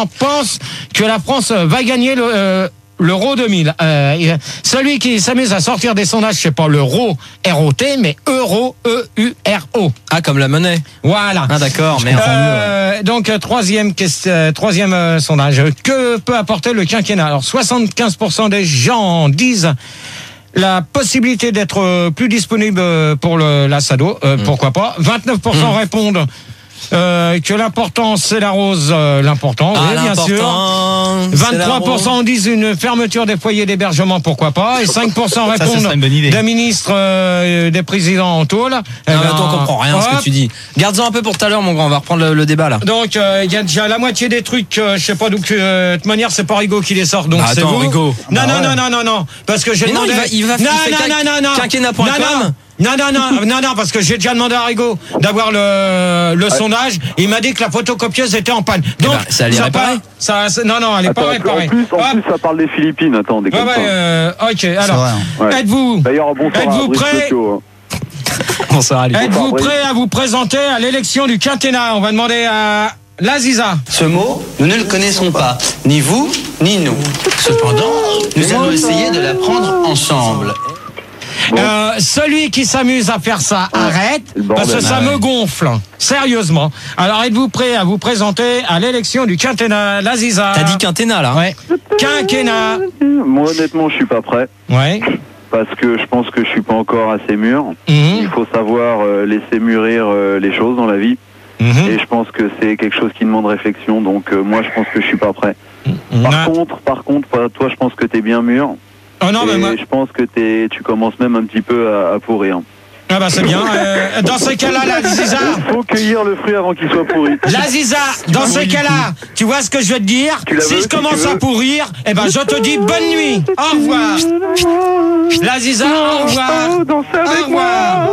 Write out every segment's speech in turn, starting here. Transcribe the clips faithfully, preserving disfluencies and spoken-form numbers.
pense que la France va gagner le... Euh, l'Euro deux mille. Euh, celui qui s'amuse à sortir des sondages, c'est pas l'Euro R O T, mais Euro, E U R O. Ah, comme la monnaie. Voilà. Ah, d'accord, merde. Euh, donc, troisième, question, troisième euh, sondage. Que peut apporter le quinquennat? Alors, soixante-quinze pour cent des gens disent la possibilité d'être plus disponible pour le, la SADO. Euh, mmh. Pourquoi pas? vingt-neuf pour cent mmh. répondent Euh, que l'important c'est la rose, euh, l'important, ah, oui, bien sûr. vingt-trois pour cent disent une fermeture des foyers d'hébergement, pourquoi pas, et cinq pour cent répondent des ministres, euh, des présidents en tôle. Non, eh ben, toi, on comprend rien à ce que tu dis. Garde-en un peu pour tout à l'heure, mon grand, on va reprendre le, le débat là. Donc, il euh, y a déjà la moitié des trucs, euh, je sais pas d'où, euh, de toute manière, c'est pas Rigaud qui les sort, donc bah, c'est attends, vous. Rigaud. Non, non, non, non, non, non, parce que j'ai demandé. Non, il va, il va non, non, non, non, non, quinquennat point com. Non, non, non, non, non, parce que j'ai déjà demandé à Rigaud d'avoir le, le ouais. sondage. Il m'a dit que la photocopieuse était en panne. Donc, eh ben, ça allait réparer. Ça, ça, non, non, elle n'est pas réparée. En plus, en plus, ça parle des Philippines. Attends, des ouais, ouais, euh, ok, alors, ouais. êtes-vous, D'ailleurs, bonsoir êtes-vous prêt Sociaux, hein. Bonsoir, Ali. Êtes-vous prêt à vous présenter à l'élection du quinquennat? On va demander à Laziza. Ce mot, nous ne le connaissons pas, ni vous, ni nous. Cependant, nous allons essayer de l'apprendre ensemble. Bon. Euh, celui qui s'amuse à faire ça, ah, arrête, parce que ça ah, me ouais. gonfle. Sérieusement. Alors, êtes-vous prêt à vous présenter à l'élection du quinquennat? Laziza. T'as dit quinquennat, là? Ouais. Quinquennat. Moi, honnêtement, je suis pas prêt. Ouais. Parce que je pense que je suis pas encore assez mûr. Mm-hmm. Il faut savoir euh, laisser mûrir euh, les choses dans la vie. Mm-hmm. Et je pense que c'est quelque chose qui demande réflexion. Donc, euh, moi, je pense que je suis pas prêt. Mm-hmm. Par non. contre, par contre, toi, je pense que t'es bien mûr. Oh non, et mais moi... je pense que t'es, tu commences même un petit peu à, à pourrir. Ah bah c'est bien. Euh, dans ces cas-là, la Ziza. Il faut cueillir le fruit avant qu'il soit pourri. La Ziza, dans ces cas-là, tu vois ce que je veux te dire? Si veux, je commence si à pourrir, eh ben je te dis bonne nuit. Au revoir. La Ziza, au revoir. Au revoir.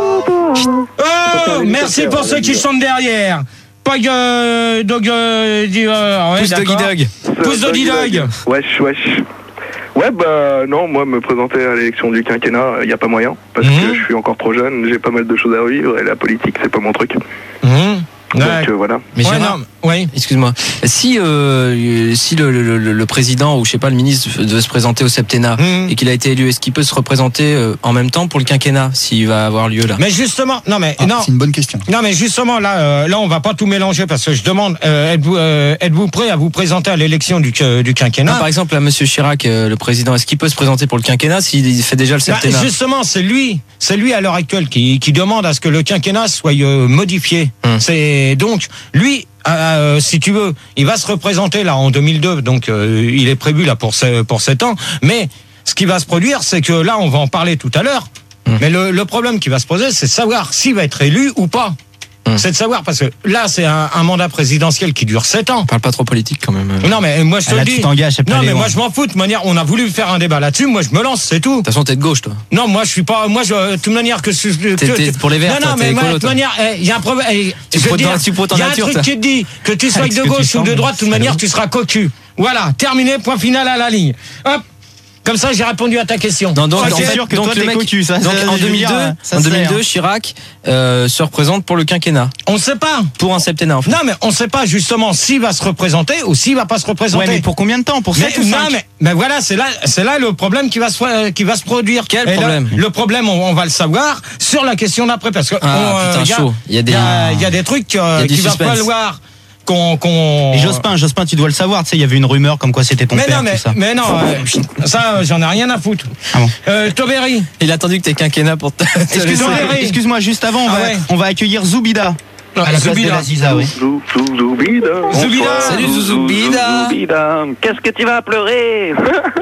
Oh, merci pour ceux qui chantent derrière. Pas euh, dog, euh, euh, ouais, pouce doggy dog. Pouce doggy dog. Wesh, wesh. Ouais, bah non, moi me présenter à l'élection du quinquennat, il n'y a pas moyen, parce mmh. que je suis encore trop jeune, j'ai pas mal de choses à revivre et la politique c'est pas mon truc. Mmh. Donc ouais. euh, voilà. Mais ouais, Gérard, non, oui. excuse-moi. Si euh, si le, le, le, le président ou je sais pas le ministre devait se présenter au septennat mmh. et qu'il a été élu, est-ce qu'il peut se représenter euh, en même temps pour le quinquennat s'il va avoir lieu là? Mais justement, non mais ah, non. C'est une bonne question. Non mais justement là, euh, là on va pas tout mélanger parce que je demande, euh, êtes-vous euh, êtes-vous prêt à vous présenter à l'élection du du quinquennat? Non, par exemple là, Monsieur Chirac, euh, le président, est-ce qu'il peut se présenter pour le quinquennat s'il fait déjà le septennat? Bah, justement, c'est lui, c'est lui à l'heure actuelle qui qui demande à ce que le quinquennat soit euh, modifié. Mmh. C'est donc lui, euh, si tu veux, il va se représenter là en deux mille deux, donc euh, il est prévu là pour ce, pour sept ans. Mais ce qui va se produire, c'est que là, on va en parler tout à l'heure. Mmh. Mais le, le problème qui va se poser, c'est de savoir s'il va être élu ou pas. Mmh. C'est de savoir, parce que là, c'est un, un mandat présidentiel qui dure sept ans. On parle pas trop politique quand même. Non, mais moi je te ah, là, le dis. Tu t'engages, c'est pas non, mais loin. moi je m'en fous. De toute manière, on a voulu faire un débat là-dessus. Moi, je me lance, c'est tout. De toute façon, t'es de gauche, toi. Non, moi je suis pas. Moi, je, de toute manière que. que t'es, t'es pour les Verts. Non, non, toi, mais moi, écolo, de toute manière, il y a un problème. Tu je veux dire, tu il y a un truc qui te dit que tu sois de gauche ou de droite, de toute manière, tu seras cocu. Voilà, terminé, point final à la ligne. Hop. Comme ça, j'ai répondu à ta question. Non, donc, okay. en fait, sûr que donc toi, le t'es mec, cocu, ça, donc ça, en deux mille deux, ça en deux mille deux, hein. Chirac euh, se représente pour le quinquennat. On ne sait pas. Pour un septennat. En fait. Non, mais on ne sait pas justement s'il va se représenter ou s'il va pas se représenter. Ouais, mais pour combien de temps? Pour sept ou cinq? Non, mais, mais voilà, c'est là, c'est là le problème qui va se, qui va se produire. Quel Et problème? Là, le problème, on, on va le savoir sur la question d'après, parce que ah, on, putain, euh, y a, chaud. Il y a des, il y a, il y a des trucs euh, qu'il va falloir. Qu'on, qu'on... Et Jospin, Jospin, tu dois le savoir, tu sais, il y avait une rumeur comme quoi c'était ton mais père, non, mais, tout ça. mais non, euh, ça, j'en ai rien à foutre. Ah bon. Euh, Taubéry. Il a attendu que t'aies quinquennat pour te... Excuse-moi, excuse-moi, juste avant, on, ah, va, ouais. on va accueillir Zoubida. À la Zoubida. place de Ziza, oui. Zoubida. Zoubida. Salut Zoubida. Zoubida. Qu'est-ce que tu vas pleurer?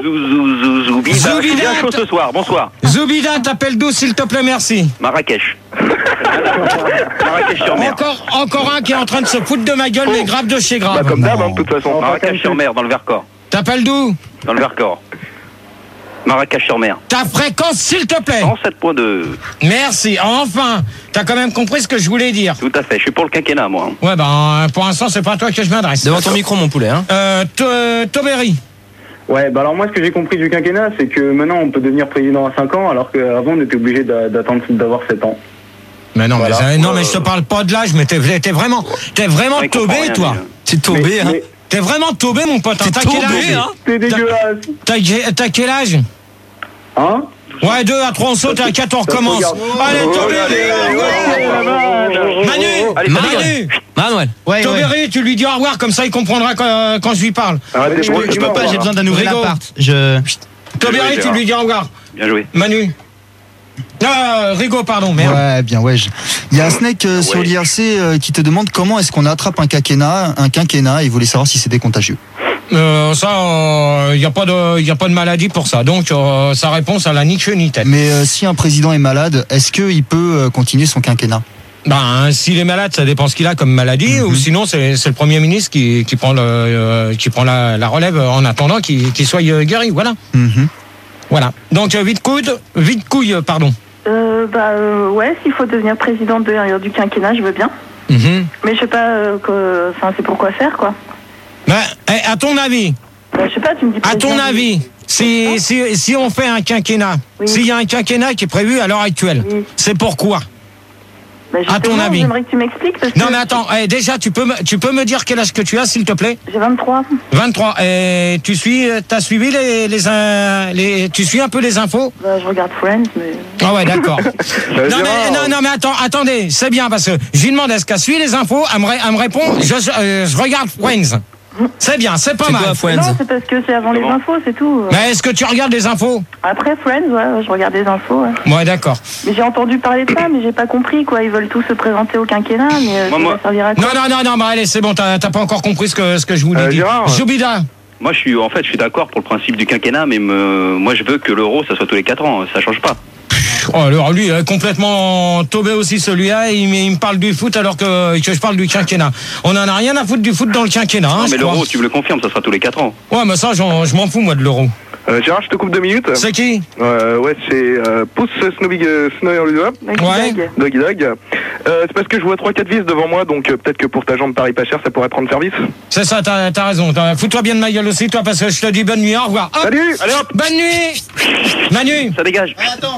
Zoubida. Je suis bien chaud ce soir. Bonsoir. Zoubida, t'appelles d'où s'il te plaît, merci. Marrakech. Marrakech-sur-Mer. Encore, encore un qui est en train de se foutre de ma gueule, mais grave de chez grave. Bah, comme d'hab, hein, de toute façon. Marrakech-sur-Mer, dans le Vercors. T'appelles d'où? Dans le Vercors. Marrakech-sur-Mer. Ta fréquence, s'il te plaît. cent sept point deux. Merci. Enfin, t'as quand même compris ce que je voulais dire. Tout à fait. Je suis pour le quinquennat, moi. Ouais, ben, pour l'instant, c'est pas à toi que je m'adresse. Devant ton micro, mon poulet. Hein. Euh, Taubéry. Ouais, bah alors moi, ce que j'ai compris du quinquennat, c'est que maintenant, on peut devenir président à cinq ans, alors qu'avant, on était obligé d'attendre d'avoir sept ans. Mais non, voilà. mais, non, mais je te parle pas de l'âge, mais t'es, t'es vraiment, t'es vraiment ouais, Taubé, toi. T'es Taubé, hein. Mais, T'es vraiment Tobé, mon pote. T'as quel âge hein? T'es dégueulasse. T'as, t'as quel âge? Hein? Ouais, deux à trois, on saute, à quatre, on recommence. Allez, Tobéry, Manu, Allez, Manu, Manuel. Ouais, Tobéry, ouais. tu lui dis au revoir, comme ça il comprendra quand, quand je lui parle. Arrêtez, Je, peux- je peux pas, j'ai besoin d'un nouvel Rigo. appart. Je... Tobéry, tu Gérard. lui dis au revoir. Bien joué. Manu. Ah, Rigo, pardon, merde. Ouais, bien, ouais. je- Il y a un snake euh, sur Ouais. l'I R C euh, qui te demande comment est-ce qu'on attrape un quinquennat, un quinquennat, et il voulait savoir si c'était contagieux. Euh, ça, il euh, n'y a pas de, y a pas de maladie pour ça. Donc, euh, sa réponse, elle a ni queue ni tête. Mais euh, si un président est malade, est-ce qu'il peut euh, continuer son quinquennat? Ben, s'il est malade, ça dépend ce qu'il a comme maladie, Mhm. ou sinon c'est, c'est le Premier ministre qui, qui prend, le, euh, qui prend la, la relève en attendant qu'il, qu'il soit euh, guéri. Voilà. Mhm. Voilà. Donc, euh, vite coude, vite couille, euh, pardon. Euh, bah euh, ouais, s'il faut devenir président de, du quinquennat, je veux bien. Mhm. Mais je sais pas, euh, que, enfin c'est pourquoi faire quoi. Ben, eh, à ton avis, Bah, je sais pas, tu me dis. à ton président, avis, si, si, si on fait un quinquennat, Oui. s'il y a un quinquennat qui est prévu à l'heure actuelle, Oui. c'est pourquoi? Bah, à ton justement, avis. J'aimerais que tu m'expliques parce que Non mais attends, eh, déjà tu peux me, tu peux me dire quel âge que tu as s'il te plaît? j'ai vingt-trois. vingt-trois. Et tu suis, t'as suivi les, les, euh, les, tu suis un peu les infos? Bah, je regarde Friends, mais. Ah ouais, d'accord. Ça veut non dire, mais non, non mais attends, attendez, c'est bien parce que je lui demande est-ce qu'elle suit les infos, elle me, ré- elle me répond, je, euh, je regarde Friends. C'est bien, c'est pas C'est mal. quoi, Friends? Non, c'est parce que c'est avant les Comment infos, c'est tout. Mais est-ce que tu regardes les infos? Après Friends, ouais, je regarde les infos. Ouais. Ouais, d'accord. Mais j'ai entendu parler de ça, mais j'ai pas compris quoi. Ils veulent tous se présenter au quinquennat, mais euh, Moi, ça moi- va servir à quoi? Non, non, non, non, bah allez, c'est bon, t'as, t'as pas encore compris ce que, ce que je voulais Euh, dire. Gérard. Zoubida. Moi, je suis, en fait, je suis d'accord pour le principe du quinquennat, mais me- moi, je veux que l'euro, ça soit tous les quatre ans. Ça change pas. Oh, alors lui, euh, complètement tombé aussi celui-là, il, me- il me parle du foot alors que, que je parle du quinquennat. On en a rien à foutre du foot dans le quinquennat, hein, non, je mais crois. l'euro, tu me le confirmes, ça sera tous les quatre ans. Ouais, mais ça, j'en- je m'en fous, moi, de l'euro. Euh, Gérard, je te coupe deux minutes. C'est qui? Euh, ouais, c'est euh, Pouce Snowbig euh, Snowyer Mec, Ouais. blague. Doggy Dog. Euh, c'est parce que je vois trois quatre vis devant moi, donc euh, peut-être que pour ta jambe Paris pas cher, ça pourrait prendre service. C'est ça, t'as, t'as raison. T'as- Fous-toi bien de ma gueule aussi, toi, parce que je te dis bonne nuit, au revoir. Hop, Salut. Allez hop, bonne nuit. Manu, ça dégage.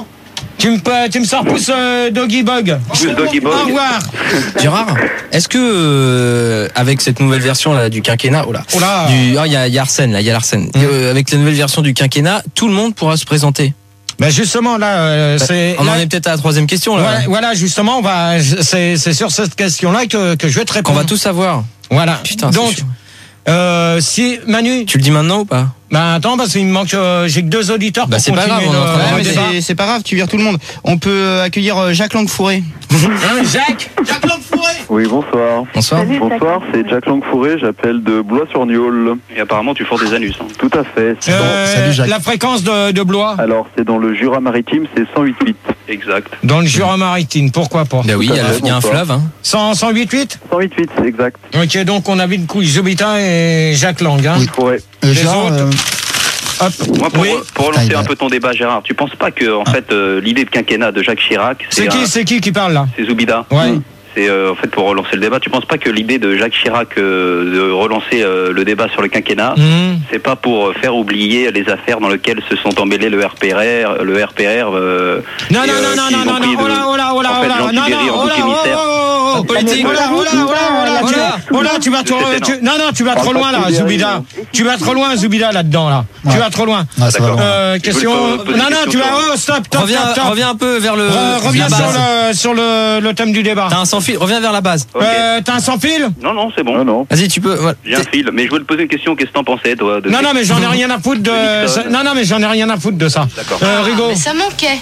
tu me, tu me sors pouce euh, Doggy Bug. Pouce Doggy Bug. Au revoir. Gérard, est-ce que euh, avec cette nouvelle version là du quinquennat, oh là, Oh là. du, ah, il y a, il y a Arsène là, il y a l'Arsène. Euh, avec la nouvelle version du quinquennat, tout le monde pourra se présenter. Ben justement, là, euh, c'est... On là- en est peut-être à la troisième question là. Voilà, voilà, justement, on va, c'est, c'est sur cette question-là que, que je vais te Qu'on répondre. va tout savoir. Voilà. Putain, c'est Donc, chaud. euh, si Manu, Tu le dis maintenant ou pas? ben attends, parce qu'il me manque, euh, j'ai que deux auditeurs. Bah, pour c'est pas continuer grave, on est en train de le- Ouais, le mais débat. c'est- c'est pas grave, tu vires tout le monde. On peut euh, accueillir euh, Jacques Langfouré. Hein, Jacques, Jacques Langfouré. Oui, bonsoir. Bonsoir. Salut, Bonsoir, Jacques. c'est Jack Langfouré, j'appelle de Blois-sur-Nieul. Et apparemment, tu forces des anus. Hein. Tout à fait. Euh, Salut, Jacques. la fréquence de, de Blois Alors, c'est dans le Jura-Maritime, c'est cent huit huit. Exact. dans le Jura-Maritime, pourquoi pas? Bah oui, il y a, à fait, il y a un bonsoir. fleuve. Hein. cent, cent huit huit. cent huit huit, exact. Ok, donc on a vite couille Zubita et Jacques Lang. Hein. Oui. Fouré. Euh, Les Gérard, autres. euh, Hop. Moi, pour, Oui. pour relancer Ah, il un a- peu ton débat, Gérard, tu penses pas que, en fait, euh, l'idée de quinquennat de Jacques Chirac, C'est c'est qui, un- c'est qui qui parle là? c'est Zoubida. Ouais. C'est euh, en fait pour relancer le débat. Tu penses pas que l'idée de Jacques Chirac euh, de relancer euh, le débat sur le quinquennat, Mmh. c'est pas pour euh, faire oublier les affaires dans lesquelles se sont emmêlés le R P R, le R P R. Euh, Non, et, non, euh, non, qui non, ont non, pris non, de- oh là, oh là, oh là, en oh fait, là, Jean non, Tibéri non, en oh là, bouc émissaire. oh, oh, oh, Politique. oh là, oh là, oh là, oh là, Oh tu- là. oh là, tu vas trop, C'était tu- non, non, tu vas trop loin là, Zoubida. Tu vas trop loin, Zoubida, là-dedans, là. Tu Ouais. vas trop loin. ah, ça va D'accord. loin. Euh, question, Je voulais te poser non, une non, question tu vas, sur- oh, stop, stop, Reviens, stop, stop. reviens un peu vers le. Re- Reviens la sur base. le, sur le, le thème du débat. T'as un sans fil. Reviens vers la base. Ok. Euh, t'as un sans fil? Non, non, c'est bon. Non, non. Vas-y, tu peux. Voilà. J'ai un fil, mais je voulais te poser une question. Qu'est-ce que t'en pensais, toi de Non, ces- non, mais j'en ai rien à foutre de, De Nixon. ça- non, non, mais j'en ai rien à foutre de ça. D'accord. Euh, Rigo. Mais ça manquait.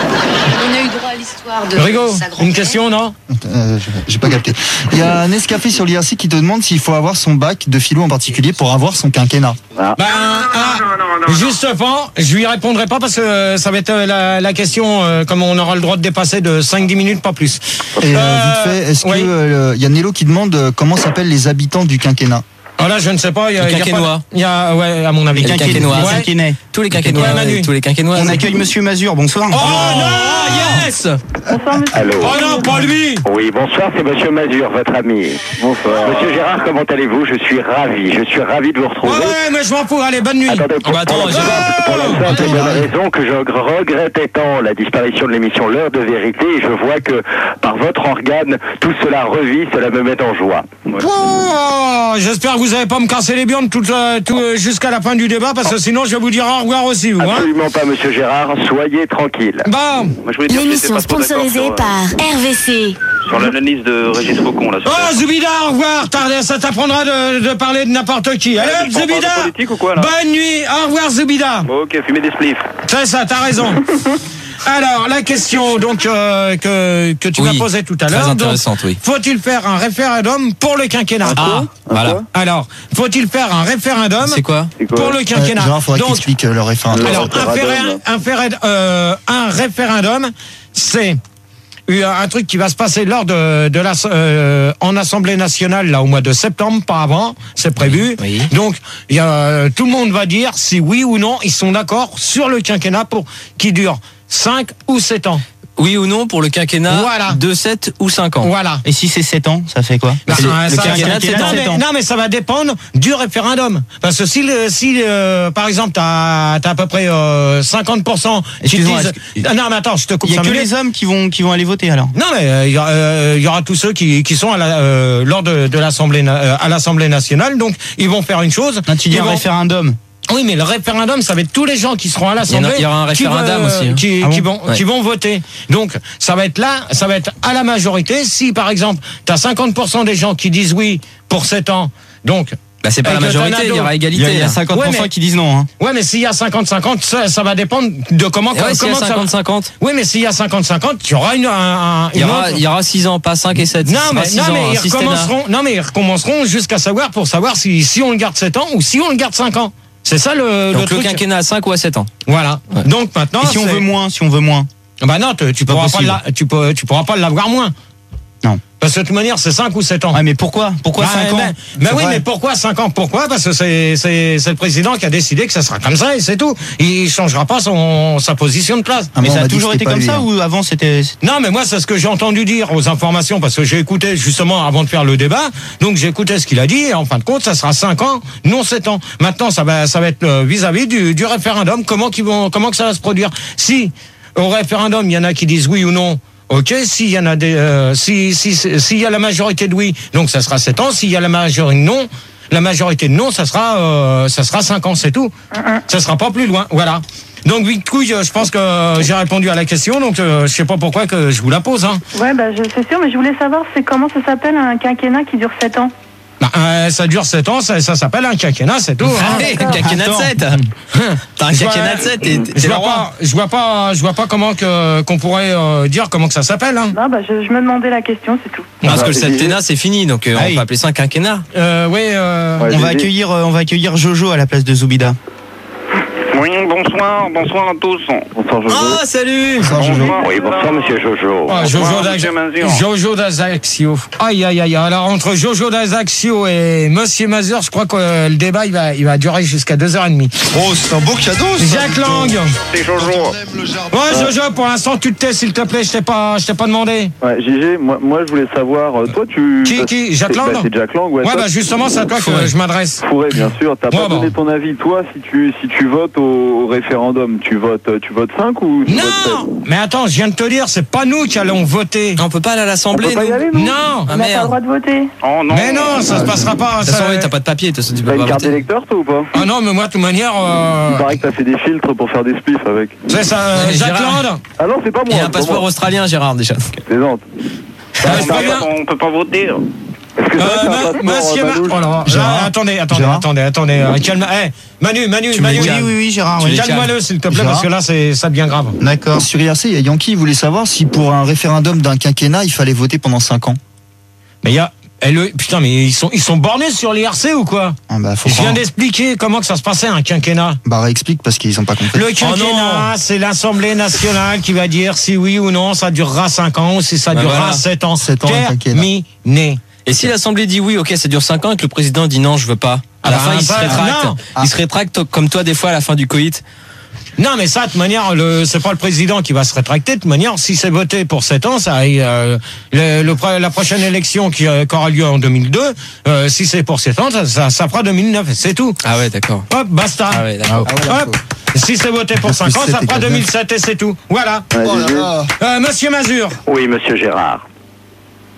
On a eu droit à l'histoire de Rigo, sa grand-mère. une question, non? Euh, je- j'ai pas capté. Il y a un Nescafé sur l'I R C qui te demande s'il faut avoir son bac de philo en particulier pour avoir son quinquennat. Ben, ah, justement, je lui répondrai pas parce que euh, ça va être euh, la, la question, euh, comme on aura le droit de dépasser de cinq dix minutes, pas plus. Et euh, Euh, vite fait, est-ce oui. que euh, il y a Nello qui demande euh, comment s'appellent les habitants du quinquennat? Ah là, je ne sais pas. Il y a, Les il y a pas- quinquennois. Il y a, ouais, à mon avis. Les quinquennois. Ouais. Quinquennat. Tous les quinquennois. Ouais, Manu. Tous les quinquennois. On accueille Monsieur Mazur, bonsoir. Oh non, yes. Bonsoir, monsieur. Allô. Oh non, pas lui. Oui, bonsoir, c'est Monsieur Mazur, votre ami. Bonsoir. Monsieur Gérard, comment allez-vous? Je suis ravi. Je suis ravi de vous Ouais, retrouver. ouais, mais je m'en fous. Allez, bonne nuit. Attendez, pour, Oh, bah, attends, pour la, j'ai- simple- pour la simple et bonne raison que je regrettais tant la disparition de l'émission L'heure de vérité, et je vois que par votre organe, tout cela revit, cela me met en joie. Ouais. Oh, j'espère que vous vous allez pas me casser les biens tout, euh, tout, euh, jusqu'à la fin du débat, parce que sinon je vais vous dire au revoir aussi, vous. Absolument hein pas, monsieur Gérard, soyez tranquille. Bon. Moi, je voulais dire que j'étais L'émission pas trop d'accord sponsorisée sur, euh, par R V C. Sur l'analyse de Régis Faucon, là. sur- Oh, Zoubida, au revoir. T'as- Ça t'apprendra de, de parler de n'importe qui. Allez, hop, tu parles Zoubida. de politique ou quoi, là Bonne nuit. Au revoir, Zoubida. Bon, ok, fumez des spliffs. C'est ça, t'as raison. Alors, la question donc euh, que, que tu Oui, m'as posée tout à très l'heure. intéressante, donc, oui. Faut-il faire un référendum pour le quinquennat? Ah, voilà. Alors, faut-il faire un référendum C'est quoi pour le quinquennat? Euh, Gérard, faudrait qu'il Donc, explique euh, le référendum. alors, un, féra- un, féra- euh, un référendum, c'est un truc qui va se passer lors de, de la, euh, en Assemblée nationale là au mois de septembre, pas avant, c'est prévu. Oui. Donc, il y a, tout le monde va dire si oui ou non ils sont d'accord sur le quinquennat pour qui dure cinq ou sept ans. Oui ou non pour le quinquennat Voilà. de sept ou cinq ans. Voilà. Et si c'est sept ans, ça fait quoi? Bah, C'est le- ça- le ça- quinquennat de sept non, ans. mais, non mais ça va dépendre du référendum. Parce que si, le, si euh, par exemple t'as as à peu près euh, cinquante pour cent qui Excuse-moi, disent... excuse- Ah, non mais attends, je te coupe Il y a cinq que minutes. les hommes qui vont, qui vont aller voter alors. Non mais euh, il y, aura, euh, il y aura tous ceux qui, qui sont à la, euh, lors de, de l'Assemblée na- euh, à l'Assemblée nationale, donc ils vont faire une chose. Non, tu dis ils un vont- référendum. Oui, mais le référendum, ça va être tous les gens qui seront à Il y en l'Assemblée. a- il y aura un qui référendum veulent, aussi, hein. Qui, Ah qui bon vont, Ouais. qui vont voter. Donc, ça va être là, ça va être à la majorité. Si, par exemple, tu as cinquante pour cent des gens qui disent oui pour sept ans, donc... Bah, c'est pas la avec le majorité, il y Canada- aura Il y a, égalité. il y a hein. cinquante pour cent Ouais, mais- qui disent non. Hein. Ouais, mais s'il y a cinquante cinquante, ça, ça va dépendre de comment... Et ouais, s'il y a comment ça va- cinquante cinquante. Oui, mais s'il y a cinquante cinquante, il y aura une... Un, un- Il y une aura, autre- il y aura six ans, pas cinq et sept. Non Ce mais, sera six non, ans, mais un ils système. recommenceront, non mais ils recommenceront jusqu'à savoir pour savoir si, si on le garde sept ans ou si on le garde cinq ans. C'est ça le, le Donc le truc. quinquennat à cinq ou à sept ans. Voilà. Ouais. Donc maintenant, Et si on c'est- veut moins, si on veut moins. bah non, tu, tu Pas pourras pas possible. la- tu peux, tu pourras pas l'avoir moins. Non. Parce que de toute manière, c'est cinq ou sept ans. Ouais, mais pourquoi? Pourquoi Bah, cinq ans? ben, ben C'est oui, vrai. mais pourquoi cinq ans? Pourquoi? Parce que c'est, c'est, c'est le président qui a décidé que ça sera comme ça et c'est tout. Il changera pas son, sa position de place. Ah, Mais bon, on ça a m'a dit toujours que été c'était comme pas ça lui, hein. ou avant c'était. Non, mais moi, c'est ce que j'ai entendu dire aux informations, parce que j'ai écouté justement avant de faire le débat. Donc, j'ai écouté ce qu'il a dit, et en fin de compte, ça sera cinq ans, non sept ans. Maintenant, ça va, ça va être euh, vis-à-vis du, du référendum. Comment qu'ils vont, comment que ça va se produire? Si, au référendum, il y en a qui disent oui ou non. Ok, s'il y en a des, euh, si, si, si- s'il y a la majorité de oui, donc ça sera sept ans. S'il y a la majorité de non, la majorité de non, ça sera, euh, ça sera cinq ans, c'est tout. Ça sera pas plus loin. Voilà. Donc, huit couilles, je pense que j'ai répondu à la question, donc euh, je sais pas pourquoi que je vous la pose. Hein. Ouais, bah, je, c'est sûr, mais je voulais savoir c'est comment ça s'appelle un quinquennat qui dure sept ans. Bah, euh, ça dure sept ans, ça, ça s'appelle un quinquennat, c'est tout. Hein. Allez, quinquennat de Attends. sept. T'as un Je vois- quinquennat de sept et Je t'es le vois roi. pas, je vois pas, je vois pas comment que qu'on pourrait euh, dire comment que ça s'appelle. Hein. Non, bah, je, je me demandais la question, c'est tout. Parce que le Bah, septennat c'est fini, donc euh, Ah on oui. peut appeler ça un quinquennat. Euh, oui. Euh, Ouais, On va Gégé. accueillir, euh, on va accueillir Jojo à la place de Zoubida. Oui, bonsoir, bonsoir à tous. Bonsoir, Jojo. Ah, salut. Bonsoir, Jojo. Oui, bonsoir, monsieur Jojo. ah, Jojo Bonsoir, d'Ax- monsieur Mazur. Jojo d'Ajaccio. Aïe aïe aïe. Alors entre Jojo d'Ajaccio et Monsieur Mazur, je crois que euh, le débat il va, il va durer jusqu'à deux heures et demie. Oh, c'est un beau cadeau, ça. Jacques Lang. C'est Jojo. Ouais, Jojo, pour l'instant tu te tais, s'il te plaît. Je t'ai pas, je t'ai pas demandé. Ouais, Gégé, moi, moi je voulais savoir, euh, toi tu... Qui, qui Jacques c'est- Lang bah, C'est Jacques Lang, ouais. Ouais, toi, bah justement, c'est à toi que Ouais. je m'adresse. Fourré, bien sûr. T'as Ouais, pas bon. donné ton avis. Toi, si tu, si tu votes au, au référendum, tu votes, tu votes cinq ou tu votes Non, mais attends, je viens de te dire, c'est pas nous qui allons voter. On peut pas aller à sept? l'Assemblée. On peut pas y nous. aller, nous Non. Ah, On n'a pas merde. le droit de voter. Oh non. Mais non, ça se passera pas. De toute ça- façon, oui, t'as pas de papier, de toute façon, tu T'as peux une pas carte voter. d'électeur, toi, ou pas Ah non, mais moi, de toute manière, Il euh, paraît que t'as fait des filtres pour faire des spliffs avec. c'est ça, Ouais, Jacques Gérard. Lang. Ah non, c'est pas moi. Il y a un c'est pas passeport moi. australien, Gérard, déjà. Plaisante. Ah, c'est pas bien. On peut pas voter. Est-ce que Euh, ça, c'est un ma- passeport, Monsieur euh, Ma- Manouche oh là, Gérard. là, attendez, attendez, Gérard. attendez, attendez. euh, calme, eh, Manu, Manu, Tu me Manu. les Oui, calmes. oui, oui, Gérard. Tu Oui. les Calme-le, s'il te plaît, Gérard. parce que là, c'est, ça devient grave. D'accord. Sur I R C, il y a Yankee, il voulait savoir si pour un référendum d'un quinquennat, il fallait voter pendant cinq ans. Mais il y a, eh, le- putain, mais ils sont, ils sont bornés sur l'I R C ou quoi? Ah bah, faut Je viens croire. d'expliquer comment que ça se passait, un quinquennat. Bah, réexplique parce qu'ils ont pas compris. Le quinquennat, c'est l'Assemblée nationale qui va dire si oui ou non, ça durera cinq ans ou si ça Bah durera voilà. sept ans. sept ans, un quinquennat. Terminé. Et si l'Assemblée dit oui, ok, ça dure cinq ans et que le président dit non, je veux pas. À la Ah fin, bah, il se bah, rétracte. non. Il se rétracte comme toi, des fois, à la fin du coït. Non, mais ça, de toute manière, le, c'est pas le président qui va se rétracter. De toute manière, si c'est voté pour sept ans, ça, euh, le, le, pro- la prochaine élection qui, euh, qui aura lieu en deux mille deux, euh, si c'est pour sept ans, ça, ça, ça fera deux mille neuf, c'est tout. Ah ouais, d'accord. Hop, basta. Ah ouais, d'accord. Hop. Si c'est voté pour Parce cinq que ans, ça c'était fera quatre-neuf. deux mille sept et c'est tout. Voilà. Ouais, Oh là Gégé. là. Euh, Monsieur Mazur. Oui, monsieur Gérard.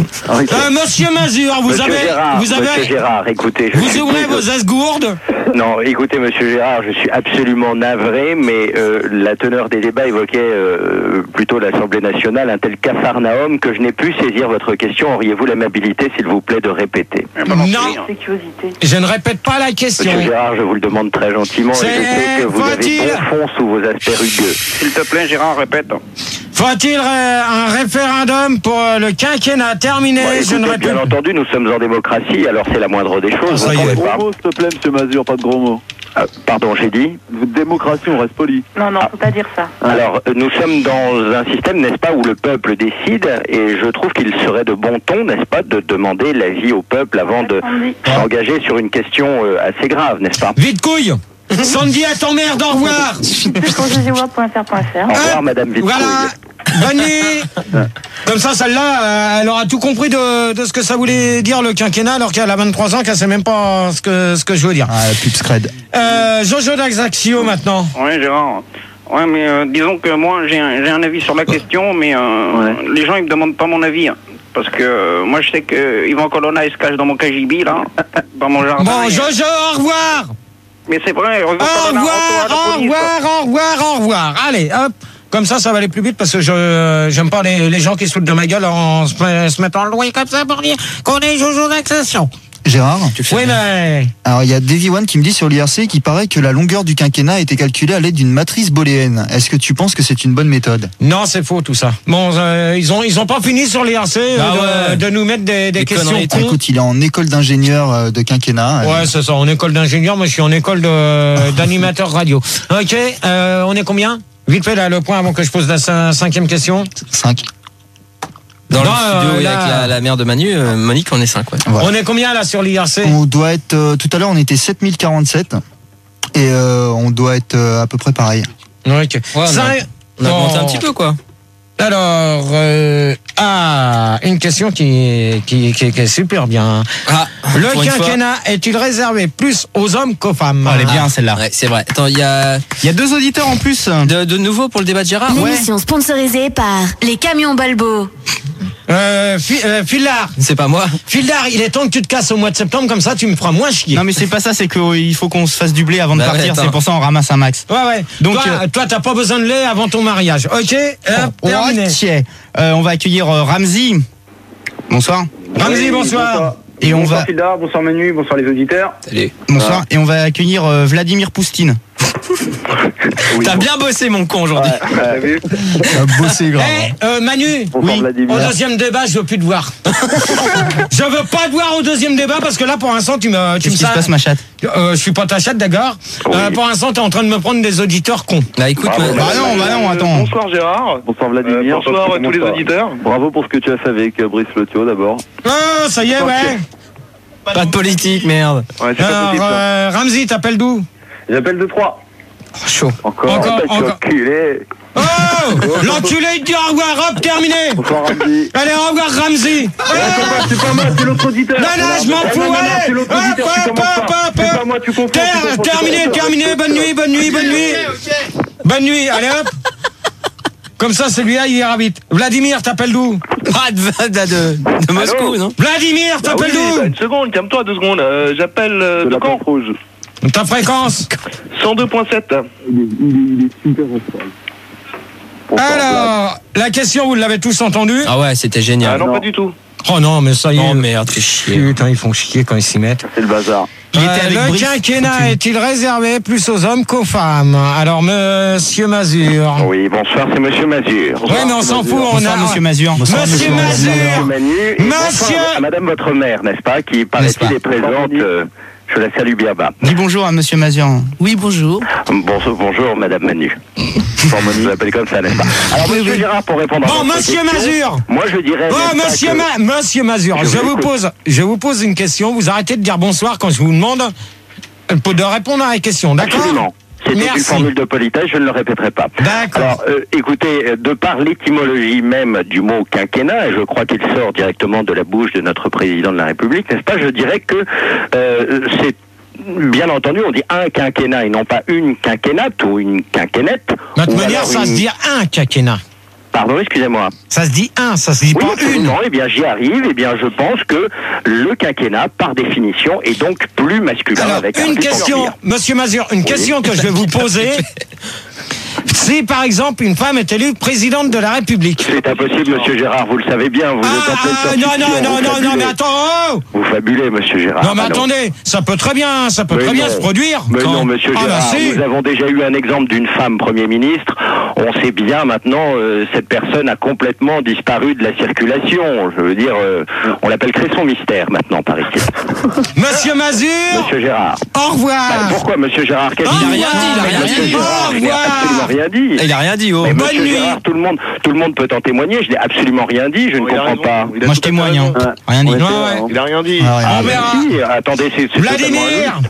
Euh, Monsieur Mazur, vous Monsieur avez, Gérard, vous avez, Monsieur Gérard, écoutez. Je vous suis ouvrez vos esgourdes. Non, écoutez, Monsieur Gérard, je suis absolument navré, mais euh, la teneur des débats évoquait euh, plutôt l'Assemblée nationale, un tel capharnaüm que je n'ai pu saisir votre question. Auriez-vous l'amabilité, s'il vous plaît, de répéter? Non, je ne répète pas la question. Monsieur Gérard, je vous le demande très gentiment, et je sais que vous avez bon fond sous vos aspects rugueux. S'il te plaît, Gérard, répète. Faut-il euh, un référendum pour euh, le quinquennat terminé? Bon, écoutez, Je ne répète. bien entendu, nous sommes en démocratie, alors c'est la moindre des choses. Ah, vous ne gros pas. mots, s'il te plaît, monsieur Mazur, pas de gros mots. Euh, pardon, j'ai dit Démocratie, on reste poli. Non, non, faut pas dire ça. Alors, euh, nous sommes dans un système, n'est-ce pas, où le peuple décide, et je trouve qu'il serait de bon ton, n'est-ce pas, de demander l'avis au peuple avant de s'engager sur une question euh, assez grave, n'est-ce pas? Vite couille. Sandy, à ton merde, au revoir. Pour jeuxvideo point f r point f r. Au revoir, madame Vitrouille. Voilà. Bonne nuit. Comme ça, celle-là, euh, elle aura tout compris de, de ce que ça voulait dire le quinquennat, alors qu'elle a vingt-trois ans, qu'elle sait même pas ce que, ce que je veux dire. Ah, la pub scred. Euh, Jojo d'Axaxio, maintenant. Oui, Gérard. Ouais, mais euh, disons que moi, j'ai un, j'ai un avis sur la question, mais euh, Ouais. les gens, ils me demandent pas mon avis. Hein. Parce que euh, moi, je sais que Yvan Colonna, il se cache dans mon K G B, là, dans mon jardin. Bon, et, Jojo, au revoir. Mais c'est vrai, Yvan Au Colonna, revoir, retourne à la au police, revoir, au revoir, au revoir. Allez, hop. Comme ça, ça va aller plus vite parce que je j'aime pas les, les gens qui se foutent de ma gueule en se, se mettant le loin comme ça pour dire qu'on est Jojo d'Axaxio. Gérard? Oui, mais... Alors, il y a Davy One qui me dit sur l'I R C qu'il paraît que la longueur du quinquennat a été calculée à l'aide d'une matrice booléenne. Est-ce que tu penses que c'est une bonne méthode? Non, c'est faux tout ça. Bon, euh, ils ont ils ont pas fini sur l'I R C euh, Ah de, ouais. de nous mettre des, des Des questions conneries, cons. Écoute, il est en école d'ingénieur euh, de quinquennat. Ouais, c'est ça. En école d'ingénieur, moi je suis en école de- d'animateur radio. Ok, euh, on est combien? Vite fait là, le point avant que je pose la cin- cinquième question. cinq. Dans Non, le studio, euh, et là- avec la, la mère de Manu, euh, Monique, on est cinq, ouais. Voilà. On est combien là sur l'I R C? On doit être, euh, tout à l'heure, on était sept mille quarante-sept. Et euh, on doit être euh, à peu près pareil. Ok. Ouais, on a- Cinq- On a augmenté Bon. un petit peu, quoi. Alors, euh, ah, une question qui, qui, qui, qui est super bien. Ah, Le pour une fois. quinquennat est-il réservé plus aux hommes qu'aux femmes? Oh, elle est bien celle-là. Ouais, c'est vrai. Attends, il y a Il y a deux auditeurs en plus. de, de nouveau pour le débat de Gérard. Ouais. L'émission sponsorisée par les camions Balbo. Euh, Fi- euh, Phildar, C'est pas moi. Phildar, il est temps que tu te casses au mois de septembre, comme ça tu me feras moins chier. Non mais c'est pas ça, c'est qu'il faut qu'on se fasse du blé avant de Bah ouais, partir, attends. c'est pour ça on ramasse un max. Ouais, ouais. Donc, toi, euh, toi, t'as pas besoin de lait avant ton mariage. Ok, hop, terminé. Ok. Euh, on va accueillir euh, Ramzi. Bonsoir. Ramzi, Oui, bonsoir. Et on bonsoir va Phildar, bonsoir Manu, bonsoir les auditeurs. Salut. bonsoir et on va accueillir euh, Vladimir Poustine. T'as bien bossé, mon con, aujourd'hui. T'as vu A bossé grave. Eh, euh, Manu, Bonsoir oui, Vladimir. au deuxième débat, je veux plus te voir. Je veux pas te voir au deuxième débat parce que là, pour l'instant, tu me, tu Qu'est-ce me qui se passe, ma chatte? Euh, je suis pas ta chatte, d'accord. Oui. Euh, pour l'instant, t'es en train de me prendre des auditeurs cons. Bah écoute, Bravo, euh, Bah non, bah non, attends. Bonsoir Gérard. Bonsoir Vladimir. Euh, bonsoir à tous les Bonsoir. auditeurs. Bravo pour ce que tu as fait avec euh, Brice Lotio d'abord. Oh, ça y est, ouais. pas de politique, merde. Ouais, c'est pas Alors, possible. ça. euh, Ramzi, t'appelles d'où? J'appelle de trois. Oh, chaud. Encore, Encore, bah, tu encore. enculé. Oh, l'enculé, il dit au revoir, hop, terminé. Bonsoir Ramzi. Allez, au revoir, Ramzi. C'est pas moi, c'est l'autre auditeur. Non, non, je m'en Ah, fous, non, non, non, allez. c'est l'autre Hop, auditeur, tu hop, commences hop, pas. hop, C'est hop. pas moi, tu confonds. tu Terre, confonds, tu terminé, confonds. terminé, bonne nuit, bonne nuit, bonne nuit. Bonne nuit, allez hop. Comme ça, celui-là, il ira vite. Vladimir, t'appelles d'où? Ah, de, de, de, de Moscou, non? Vladimir, Bah t'appelles oui, bah, d'où? une seconde, calme-toi deux secondes. Euh, J'appelle euh, De de la Caen. porte rouge. Ta fréquence? cent deux point sept. Alors, la question, vous l'avez tous entendue? Ah ouais, c'était Ah génial. non, non. pas du tout. Oh non, mais ça y est. Oh merde, fais chier. Putain, ils font chier quand ils s'y mettent. C'est le bazar. Il était Euh, avec le Brice. quinquennat est-il réservé plus aux hommes qu'aux femmes? Alors, monsieur Mazur. Oui, bonsoir, c'est Monsieur Mazur. Ouais, mais on s'en fout, on Bonsoir, a. monsieur Mazur. Monsieur Monsieur Mazur. Manu. Et Monsieur- bonsoir à Madame votre mère, n'est-ce pas, qui N'est-ce paraît-il pas est présente. euh, je la salue bien bas. Dis bonjour à monsieur Mazur. Oui, bonjour. Bonjour, bonjour Madame Manu. Bon, moi, je vous appelle comme ça, n'est-ce pas? Alors, Monsieur Gérard, pour répondre à Bon, votre monsieur question, Mazur. moi je dirais... Oh, n'est-ce pas, monsieur, que- Ma- monsieur Mazur, Je je vous vous écoute. pose, je vous pose une question. Vous arrêtez de dire bonsoir quand je vous demande de répondre à la question, d'accord? Absolument. C'était une Merci. formule de politesse, je ne le répéterai pas. D'accord. Alors, euh, écoutez, euh, de par l'étymologie même du mot quinquennat, et je crois qu'il sort directement de la bouche de notre président de la République, n'est-ce pas, je dirais que euh, c'est... Bien entendu, on dit un quinquennat et non pas une quinquennate ou une quinquennette. De toute ou manière, alors ça une- se dit un quinquennat. Pardon, excusez-moi. Ça se dit un, ça se dit oui, pas une. Non, eh bien j'y arrive. Eh bien je pense que le quinquennat, par définition, est donc plus masculin. Alors, avec une question, Monsieur Mazur, une oui. question que je vais vous poser. Si par exemple une femme est élue présidente de la République. C'est impossible, Monsieur Gérard, vous le savez bien. Vous ah, êtes en pleine ah, non, non, non, non, non, mais attends. Oh vous fabulez, Monsieur Gérard. Non, mais ah, attendez, non. ça peut très bien, ça peut mais très non. bien se produire. Mais quand... non, Monsieur ah, Gérard, bah, si. nous avons déjà eu un exemple d'une femme Premier ministre. On sait bien maintenant, euh, cette personne a complètement disparu de la circulation. Je veux dire, euh, on l'appelle Cresson Mystère maintenant, paraît-il. Monsieur Mazur. Monsieur Gérard. Au revoir. Bah, pourquoi, Monsieur Gérard? Il a rien dit, il a rien dit. Gérard, il n'a absolument rien dit. Il a rien dit, oh. Mais Monsieur Gérard, tout le monde, tout le monde peut en témoigner. Je n'ai absolument rien dit. Je ne comprends pas. Moi, je témoigne. Hein. Rien dit. Ouais, ouais. Il a rien dit. Ah, rien. On verra. Si, attendez, c'est Vladimir.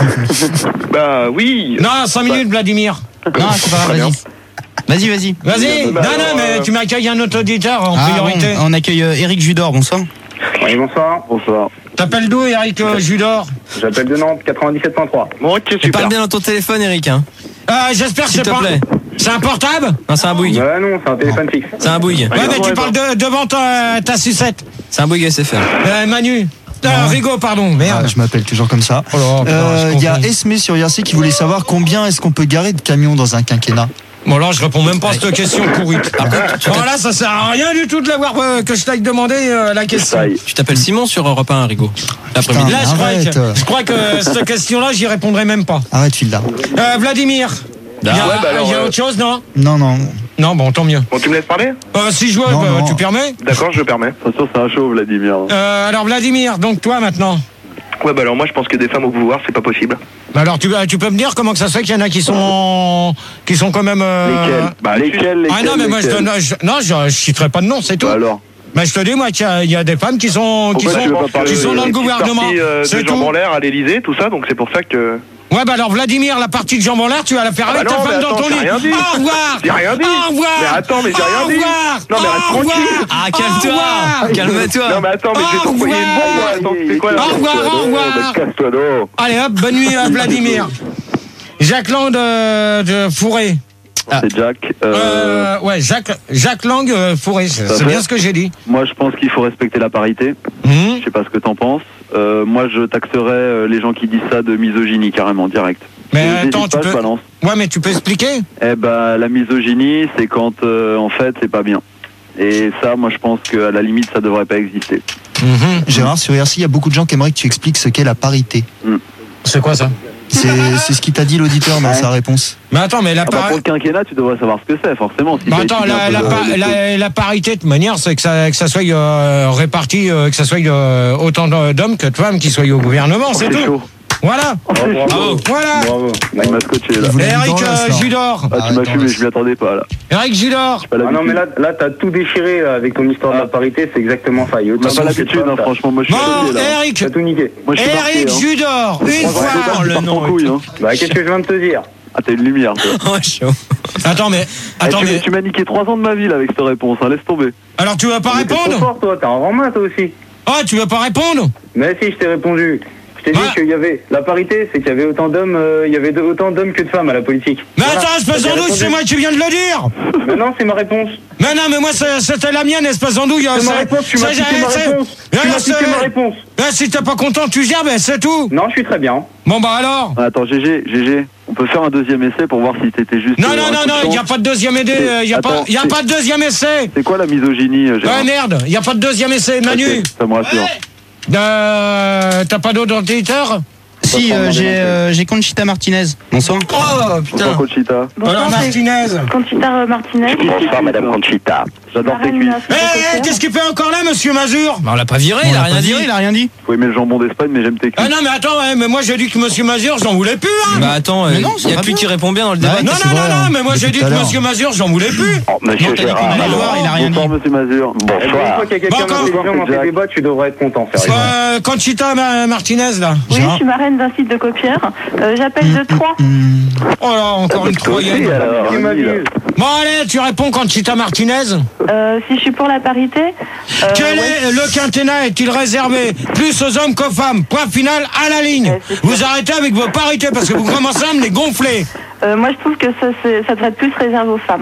Bah oui. Non, cinq minutes, Vladimir. Non, c'est pas grave. Vas-y. Vas-y, vas-y. Vas-y. Non, non, mais tu m'accueilles un autre auditeur en ah, priorité. Bon, on accueille euh, Eric Judor. Bonsoir. Oui, bonsoir. Bonsoir. T'appelles d'où, Eric euh, Judor? J'appelle de Nantes, quatre-vingt-dix-sept point trois. Bon, ok, super. Tu parles bien dans ton téléphone, Eric, hein. Euh, j'espère que c'est pas... plaît. C'est un portable? Non, c'est un Bouygues. Ouais, non, c'est un téléphone fixe. C'est un Bouygues. Ouais, mais tu parles de, devant ta, ta sucette. C'est un Bouygues S F R. Euh, Manu. Euh, Rigaud, pardon, merde. Ah, je m'appelle toujours comme ça. Il oh euh, y a Esmé sur I R C qui voulait savoir combien est-ce qu'on peut garer de camions dans un quinquennat. Bon, alors je réponds même pas à cette question pourrite. Bon, là, ça sert à rien du tout de l'avoir euh, que je t'aille demander euh, la question. Tu t'appelles Simon sur Europe un, Rigaud. L'après-midi. Là, je crois, que, je crois que cette question-là, j'y répondrai même pas. Arrête, file là. Euh, Vladimir. Il y a, ouais, bah alors, y a euh... autre chose, non? Non, non. Non, bon, tant mieux. Bon, tu me laisses parler? euh, Si je veux, non, bah, non. tu permets? D'accord, je permets. Attention, c'est un show, Vladimir. Euh, alors, Vladimir, donc toi maintenant? Ouais, bah alors moi, je pense que des femmes au pouvoir, c'est pas possible. Bah alors, tu, tu peux me dire comment que ça se fait qu'il y en a qui sont, qui sont quand même. Euh... Lesquels? Bah, lesquels, lesquels? Ah non, mais moi, je, donne, je, non, je, je citerai pas de nom, c'est tout. Bah alors. Mais je te dis, moi, qu'il y, y a des femmes qui sont, qui sont, qui sont dans le gouvernement. Euh, c'est de Jean Banlaire à l'Élysée, tout ça, donc c'est pour ça que. Ouais, bah alors Vladimir, la partie de Jean Banlaire, tu vas la faire avec ah bah non, ta femme attends, dans ton lit. Rien dit. Au revoir. J'ai rien dit. Au revoir. Mais attends, mais j'ai rien dit. Non, mais reste tranquille. Ah, calme-toi. Calme-toi. Non, mais attends, mais je vais t'envoyer une bombe. Attends, c'est quoi là? Au revoir, au revoir. Casse-toi d'eau. Allez hop, bonne nuit à Vladimir. Jacques Lang de, de Fourré. Ah. C'est Jack. Euh... Euh, ouais, Jacques, Jacques Lang euh, Fourré, c'est bien ce que j'ai dit. Moi, je pense qu'il faut respecter la parité. Mmh. Je sais pas ce que t'en penses. Euh, moi, je taxerais euh, les gens qui disent ça de misogynie carrément, direct. Mais je attends, tu pas, peux... Ouais, mais tu peux expliquer? Eh ben, la misogynie, c'est quand, euh, en fait, c'est pas bien. Et ça, moi, je pense qu'à la limite, ça devrait pas exister. Mmh. Gérard, sur I R C, il y a beaucoup de gens qui aimeraient que tu expliques ce qu'est la parité. Mmh. C'est quoi ça? C'est ce qu'il t'a dit l'auditeur dans ouais. sa réponse. Mais attends, mais la ah bah pour le quinquennat, tu devrais savoir ce que c'est, forcément. Si bah attends, la, la, de... la, la parité, de manière, c'est que ça, que ça soit euh, réparti, euh, que ça soit euh, autant d'hommes que de femmes qui soient au gouvernement, oh, c'est tout. Chaud. Voilà. Oh, bravo. Voilà. Bravo. Il m'a scotché là. Eric euh, Judor. Ah, tu m'as fumé, je m'y attendais pas là. Eric Judor. Ah non, mais là, là t'as tout déchiré avec ton histoire ah. de la parité, c'est exactement ça. On n'a pas l'habitude, hein, franchement. Moi, je suis bon, là. Eric. T'as tout niqué. Moi, je suis Eric marqué, Judor. Hein. Une fois. Oh, le nom. Couille, hein. Bah, qu'est-ce que je viens de te dire? Ah, t'as une lumière, toi. Oh, chaud. Attends, mais. Attends, eh, tu, mais... tu m'as niqué trois ans de ma vie là avec cette réponse, hein. Laisse tomber. Alors, tu vas pas mais répondre? T'es trop fort, toi. T'es un grand main, toi aussi. Oh, tu vas pas répondre? Mais si, je t'ai répondu. Je t'ai dit qu'il y avait la parité, c'est qu'il y avait autant d'hommes, euh, il y avait autant d'hommes que de femmes à la politique. Mais voilà. Attends, espèce d'andouille, c'est moi qui viens de le dire. Mais non, c'est ma réponse. Mais non, mais moi c'était la mienne, espèce d'andouille. C'est ma réponse, tu m'as piqué ma réponse. Tu m'as piqué ma réponse. Ben, si t'es pas content, tu gères, ben c'est tout. Non, je suis très bien. Bon bah alors. Attends, G G, G G, on peut faire un deuxième essai pour voir si t'étais juste. Non, non, non, non, il y a pas de deuxième essai. Il y a pas, il y a pas de deuxième essai. C'est quoi la misogynie, Gérard? Ouais, merde, il y a pas de deuxième essai, Manu. Okay, ça me rassure. Euh, t'as pas d'autre auditeur? Si, euh, j'ai euh, Conchita Martinez. Bonsoir. Oh putain. Bonsoir Conchita. Bonsoir Martinez. Conchita Martinez. Bonsoir Madame Conchita. J'adore tes cuisses. Eh, hey, qu'est-ce qu'il fait encore là, Monsieur Mazur? Bah on l'a pas viré, il a rien dit. Il a rien dit. Faut aimer le jambon d'Espagne, mais j'aime tes cuisses. Ah non, mais attends, ouais, mais moi j'ai dit que Monsieur Mazur, j'en voulais plus. Hein. Bah attends, il euh, y a que lui qui répond bien dans le débat. Non, non, non, non, mais moi j'ai dit que Monsieur Mazur, j'en voulais plus. Oh, Monsieur Gérard. Il a rien dit. Bonsoir Monsieur Mazur. Bonsoir. Une fois qu'il y a quelqu'un d'intelligent dans tes débats, tu devrais être content. Euh, Conchita Martinez là. Oui, je suis marraine d'un site de Copière. Euh, J'appelle de Troyes. Oh là, encore une Troyenne. Bon allez, tu réponds Conchita Martinez. Euh, si je suis pour la parité. Euh, Quel ouais. est le quinquennat est-il réservé plus aux hommes qu'aux femmes? Point final à la ligne. Euh, vous arrêtez avec vos parités parce que vous commencez à me les gonfler. Euh, moi je trouve que ça, ça devrait être plus réservé aux femmes. Bah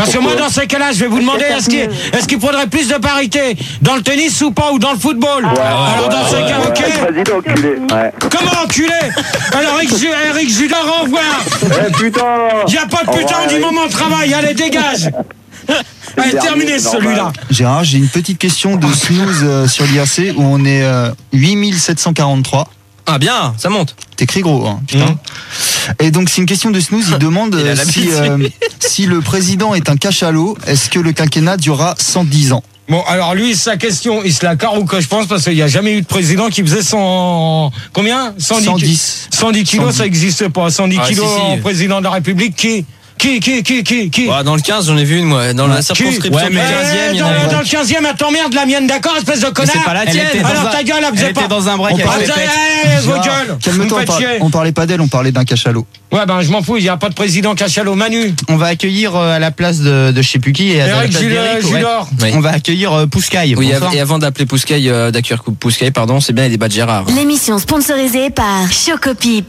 Parce que moi, dans ces cas-là, je vais vous demander, est-ce qu'il est-ce qu'il faudrait plus de parité dans le tennis ou pas, ou dans le football? Alors, dans ces cas, ok. Président enculé. Ouais. Comment enculé? Alors, Eric, Eric Judor, renvoie. Eh putain. Y a pas de putain, on dit moment de travail, allez, dégage. Allez, terminé celui-là. Gérard, j'ai une petite question de snooze euh, sur l'I R C où on est euh, huit mille sept cent quarante-trois. Ah bien, ça monte. T'écris gros, hein, putain. Mmh. Et donc c'est une question de snooze, il demande il si, euh, si le président est un cachalot, est-ce que le quinquennat durera cent dix ans? Bon, alors lui, sa question, il se la carre que je pense, parce qu'il n'y a jamais eu de président qui faisait cent... Combien? cent dix. cent dix kilos, cent dix. Ça n'existe pas. cent dix ah, kilos si, si. En président de la République, qui Qui, qui, qui, qui, qui bah, dans le quinze, j'en ai vu une, moi. Dans la circonscription ouais, du quinzième, il y en a dans le quinzième, elle t'emmerde la mienne, d'accord, espèce de connard. C'est pas la tienne. Alors ta gueule, elle faisait pas. Elle était dans un break, elle parlait... Eh, vos gueules. Calme-toi, on, par... on parlait pas d'elle, on parlait d'un cachalot. Ouais, ben, je m'en fous, il n'y a pas de président cachalot. Manu. On va accueillir euh, à la place de, de je sais plus qui. Et à Eric la Judor. Ouais. Oui. On va accueillir euh, Pouskaï. Oui, et avant d'appeler Pouskaï, euh, d'accueillir Pouskaï, pardon, c'est bien les débats de Gérard. L'émission sponsorisée par Chocopip.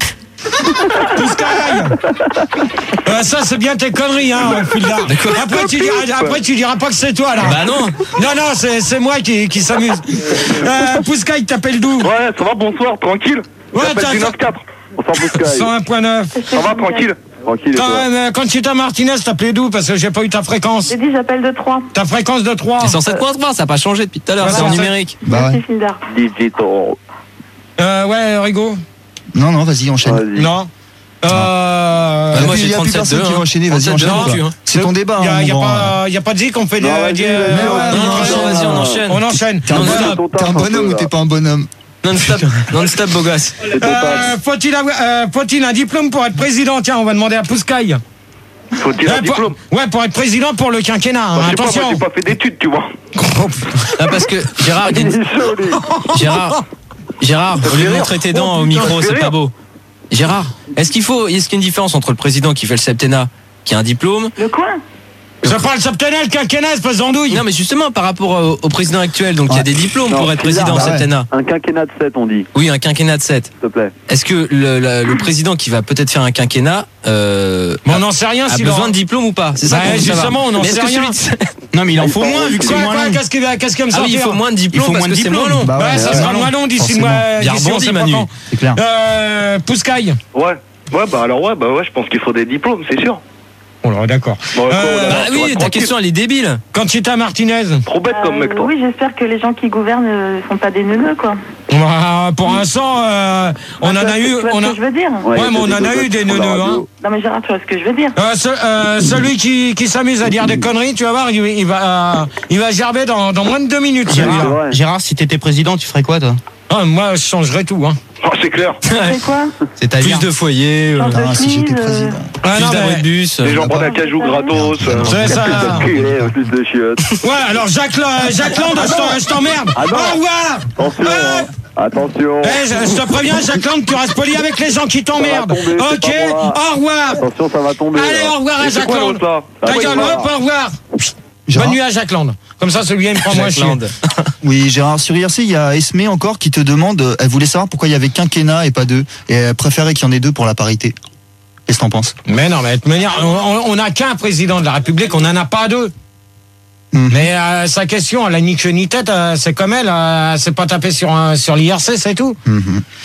euh, ça c'est bien tes conneries hein Fulda. Après tu diras après tu diras pas que c'est toi là. Bah non. Non non c'est c'est moi qui qui s'amuse. Euh Pouskaï t'appelles d'où? Ouais, ça va, bonsoir, tranquille. Ouais, t'as quatre. Bonsoir Pouskaï. cent un virgule neuf. Ça va, tranquille. Tranquille. Quand, euh, quand tu t'as Martinez, t'appelais d'où? Parce que j'ai pas eu ta fréquence. J'ai dit j'appelle de trois. Ta fréquence de trois. C'est cent sept point trois, ça n'a pas changé depuis tout à l'heure, c'est en numérique. Bah ouais. Digital. Euh ouais, Rigo. Non non, vas-y, enchaîne. Vas-y. Non. Euh, bah, moi j'ai trente-sept deux. Qui va enchaîner, vas-y, enchaîne. Hein. C'est ton débat. Il n'y a, hein, a, a pas dit qu'on fait des. Non, vas-y, on enchaîne. On enchaîne. T'es un bonhomme ou t'es pas un bonhomme? Non-stop, non-stop, beau gosse. Euh, faut-il euh, faut-il un diplôme pour être président? Tiens, on va demander à Pouskaï. Faut-il un diplôme? Ouais, pour être président pour le quinquennat. Hein, bah, attention. Pas, moi, j'ai pas fait d'études, tu vois. Ah, parce que Gérard, Gérard, Gérard, au lieu de montrer tes dents au micro, c'est pas beau. Gérard, est-ce qu'il faut, est-ce qu'il y a une différence entre le président qui fait le septennat, qui a un diplôme? Le quoi? Je parle septennat, le quinquennat, espèce d'andouille. Non, mais justement, par rapport au, au président actuel, donc il ouais. y a des diplômes non, pour être président au bah septennat. Ouais. Un quinquennat de sept, on dit. Oui, un quinquennat de sept. S'il te plaît. Est-ce que le, le, le président qui va peut-être faire un quinquennat, euh, bon, on n'en sait rien, a besoin aura... de diplôme ou pas? C'est ça. Bah, justement, on n'en sait rien. Non, mais il en faut moins, vu que c'est moins long. Qu'est-ce qu'il va me sortir? Il faut moins de diplômes parce que c'est moins long. Bah, ça sera moins long d'ici moi. Bien rebondi, Manu. C'est clair. Euh, Pouskaï. Ouais. Ouais, bah alors ouais, bah ouais, je pense qu'il faut des diplômes, c'est sûr. Oh là, d'accord. Bon, euh, bah oui, ta question elle est débile. Conchita Martinez. Trop bête comme mec, toi. Oui, j'espère que les gens qui gouvernent ne sont pas des neuneux, quoi. Bah, pour l'instant, euh, on bah, en a eu. Tu vois on ce a... que je veux dire? Ouais, ouais mais on en a eu des neuneux, hein. Non, mais Gérard, tu vois ce que je veux dire? Euh, ce, euh, celui qui, qui s'amuse à dire des conneries, tu vas voir, il, il va, euh, il va gerber dans, dans moins de deux minutes. Gérard, Gérard, si t'étais président, tu ferais quoi, toi? Ah, moi, je changerais tout, hein. Oh, c'est clair. C'est quoi? C'est-à-dire plus de foyers. Euh, ah, si j'étais président. Ah, plus d'abris de bus. Les gens prennent un cajou gratos. C'est ça. Plus de chiottes. Ouais, alors Jacques, Jacques Land, je t'emmerde. Au revoir. Attention. Attention. Eh, je, je te préviens, Jacques Land, tu restes poli avec les gens qui t'emmerdent. Ok, au revoir. Attention, ça va tomber. Allez, au revoir à Jacques Land. Ta gueule, hop, au revoir. Bonne nuit à Jacques Land. Comme ça, celui-là, il me prend moins chiant. Oui, Gérard, sur I R C, il y a Esmé encore qui te demande, elle voulait savoir pourquoi il y avait quinquennat et pas deux, et elle préférait qu'il y en ait deux pour la parité. Qu'est-ce que t'en penses? Mais non, mais de toute manière, on n'a qu'un président de la République, on n'en a pas deux. Mmh. Mais euh, sa question, elle a ni queue ni tête, euh, c'est comme elle, euh, c'est pas tapé sur, euh, sur l'I R C, c'est tout. Mmh.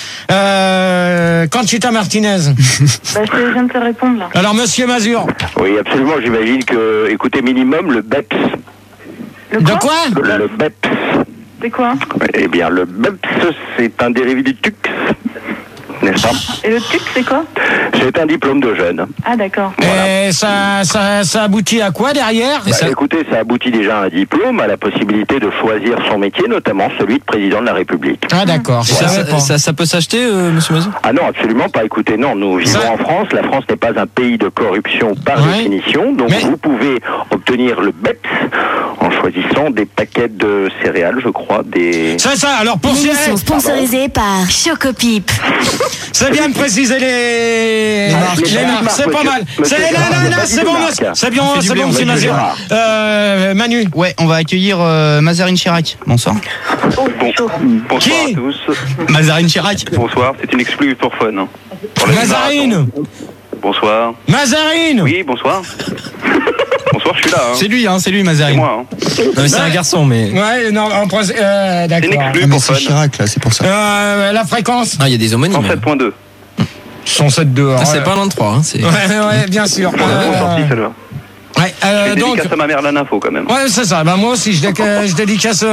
Euh, Conchita Martinez. Bah, je viens de te répondre là. Alors, monsieur Mazur. Oui, absolument, j'imagine que, écoutez, minimum, le B E P S. Le quoi? De quoi? Le, le B E P S. C'est quoi? Eh bien, le B E P S, c'est un dérivé du T U X. N'est-ce pas? Et le T U X, c'est quoi? C'est un diplôme de jeune. Ah, d'accord. Voilà. Et ça, ça, ça aboutit à quoi derrière? Bah, ça... Écoutez, ça aboutit déjà à un diplôme, à la possibilité de choisir son métier, notamment celui de président de la République. Ah, d'accord. Voilà. Ça, ça, ça, ça peut s'acheter, euh, monsieur Mazur? Ah non, absolument pas. Écoutez, non, nous vivons ça... en France. La France n'est pas un pays de corruption par ouais. définition. Donc, Mais... vous pouvez obtenir le B E P S en choisissant des paquets de céréales, je crois, des... C'est ça, alors pour... Une émission sponsorisée par Chocopip. C'est bien de préciser les... Les marques. Les marques, c'est pas mal. C'est là, là, là, c'est bon, c'est bien, c'est bon, monsieur Mazur. Euh, Manu. Ouais, on va accueillir euh, Mazarine Chirac. Bonsoir. Bon, bonsoir Qui à tous. Mazarine Chirac. Bonsoir, c'est une exclue pour fun. Hein. Pour Mazarine. Bonsoir. Mazarine. Oui, bonsoir. Bonsoir, je suis là. Hein. C'est lui, hein, c'est lui, Mazarine. C'est moi. Hein. Non, mais c'est un garçon, mais. Ouais, non, en pres- euh, d'accord. Ah, mais c'est Chirac, là, c'est pour ça. Euh, la fréquence Ah, il y a des homonymes. cent sept point deux. cent sept deux. Ah, c'est pas loin de trois. Hein, c'est... Ouais, ouais, bien sûr. Euh... Euh... Ouais, euh, je donc. dédicace à ma mère l'info quand même. Ouais, c'est ça. Bah, moi aussi, je, déca- je dédicace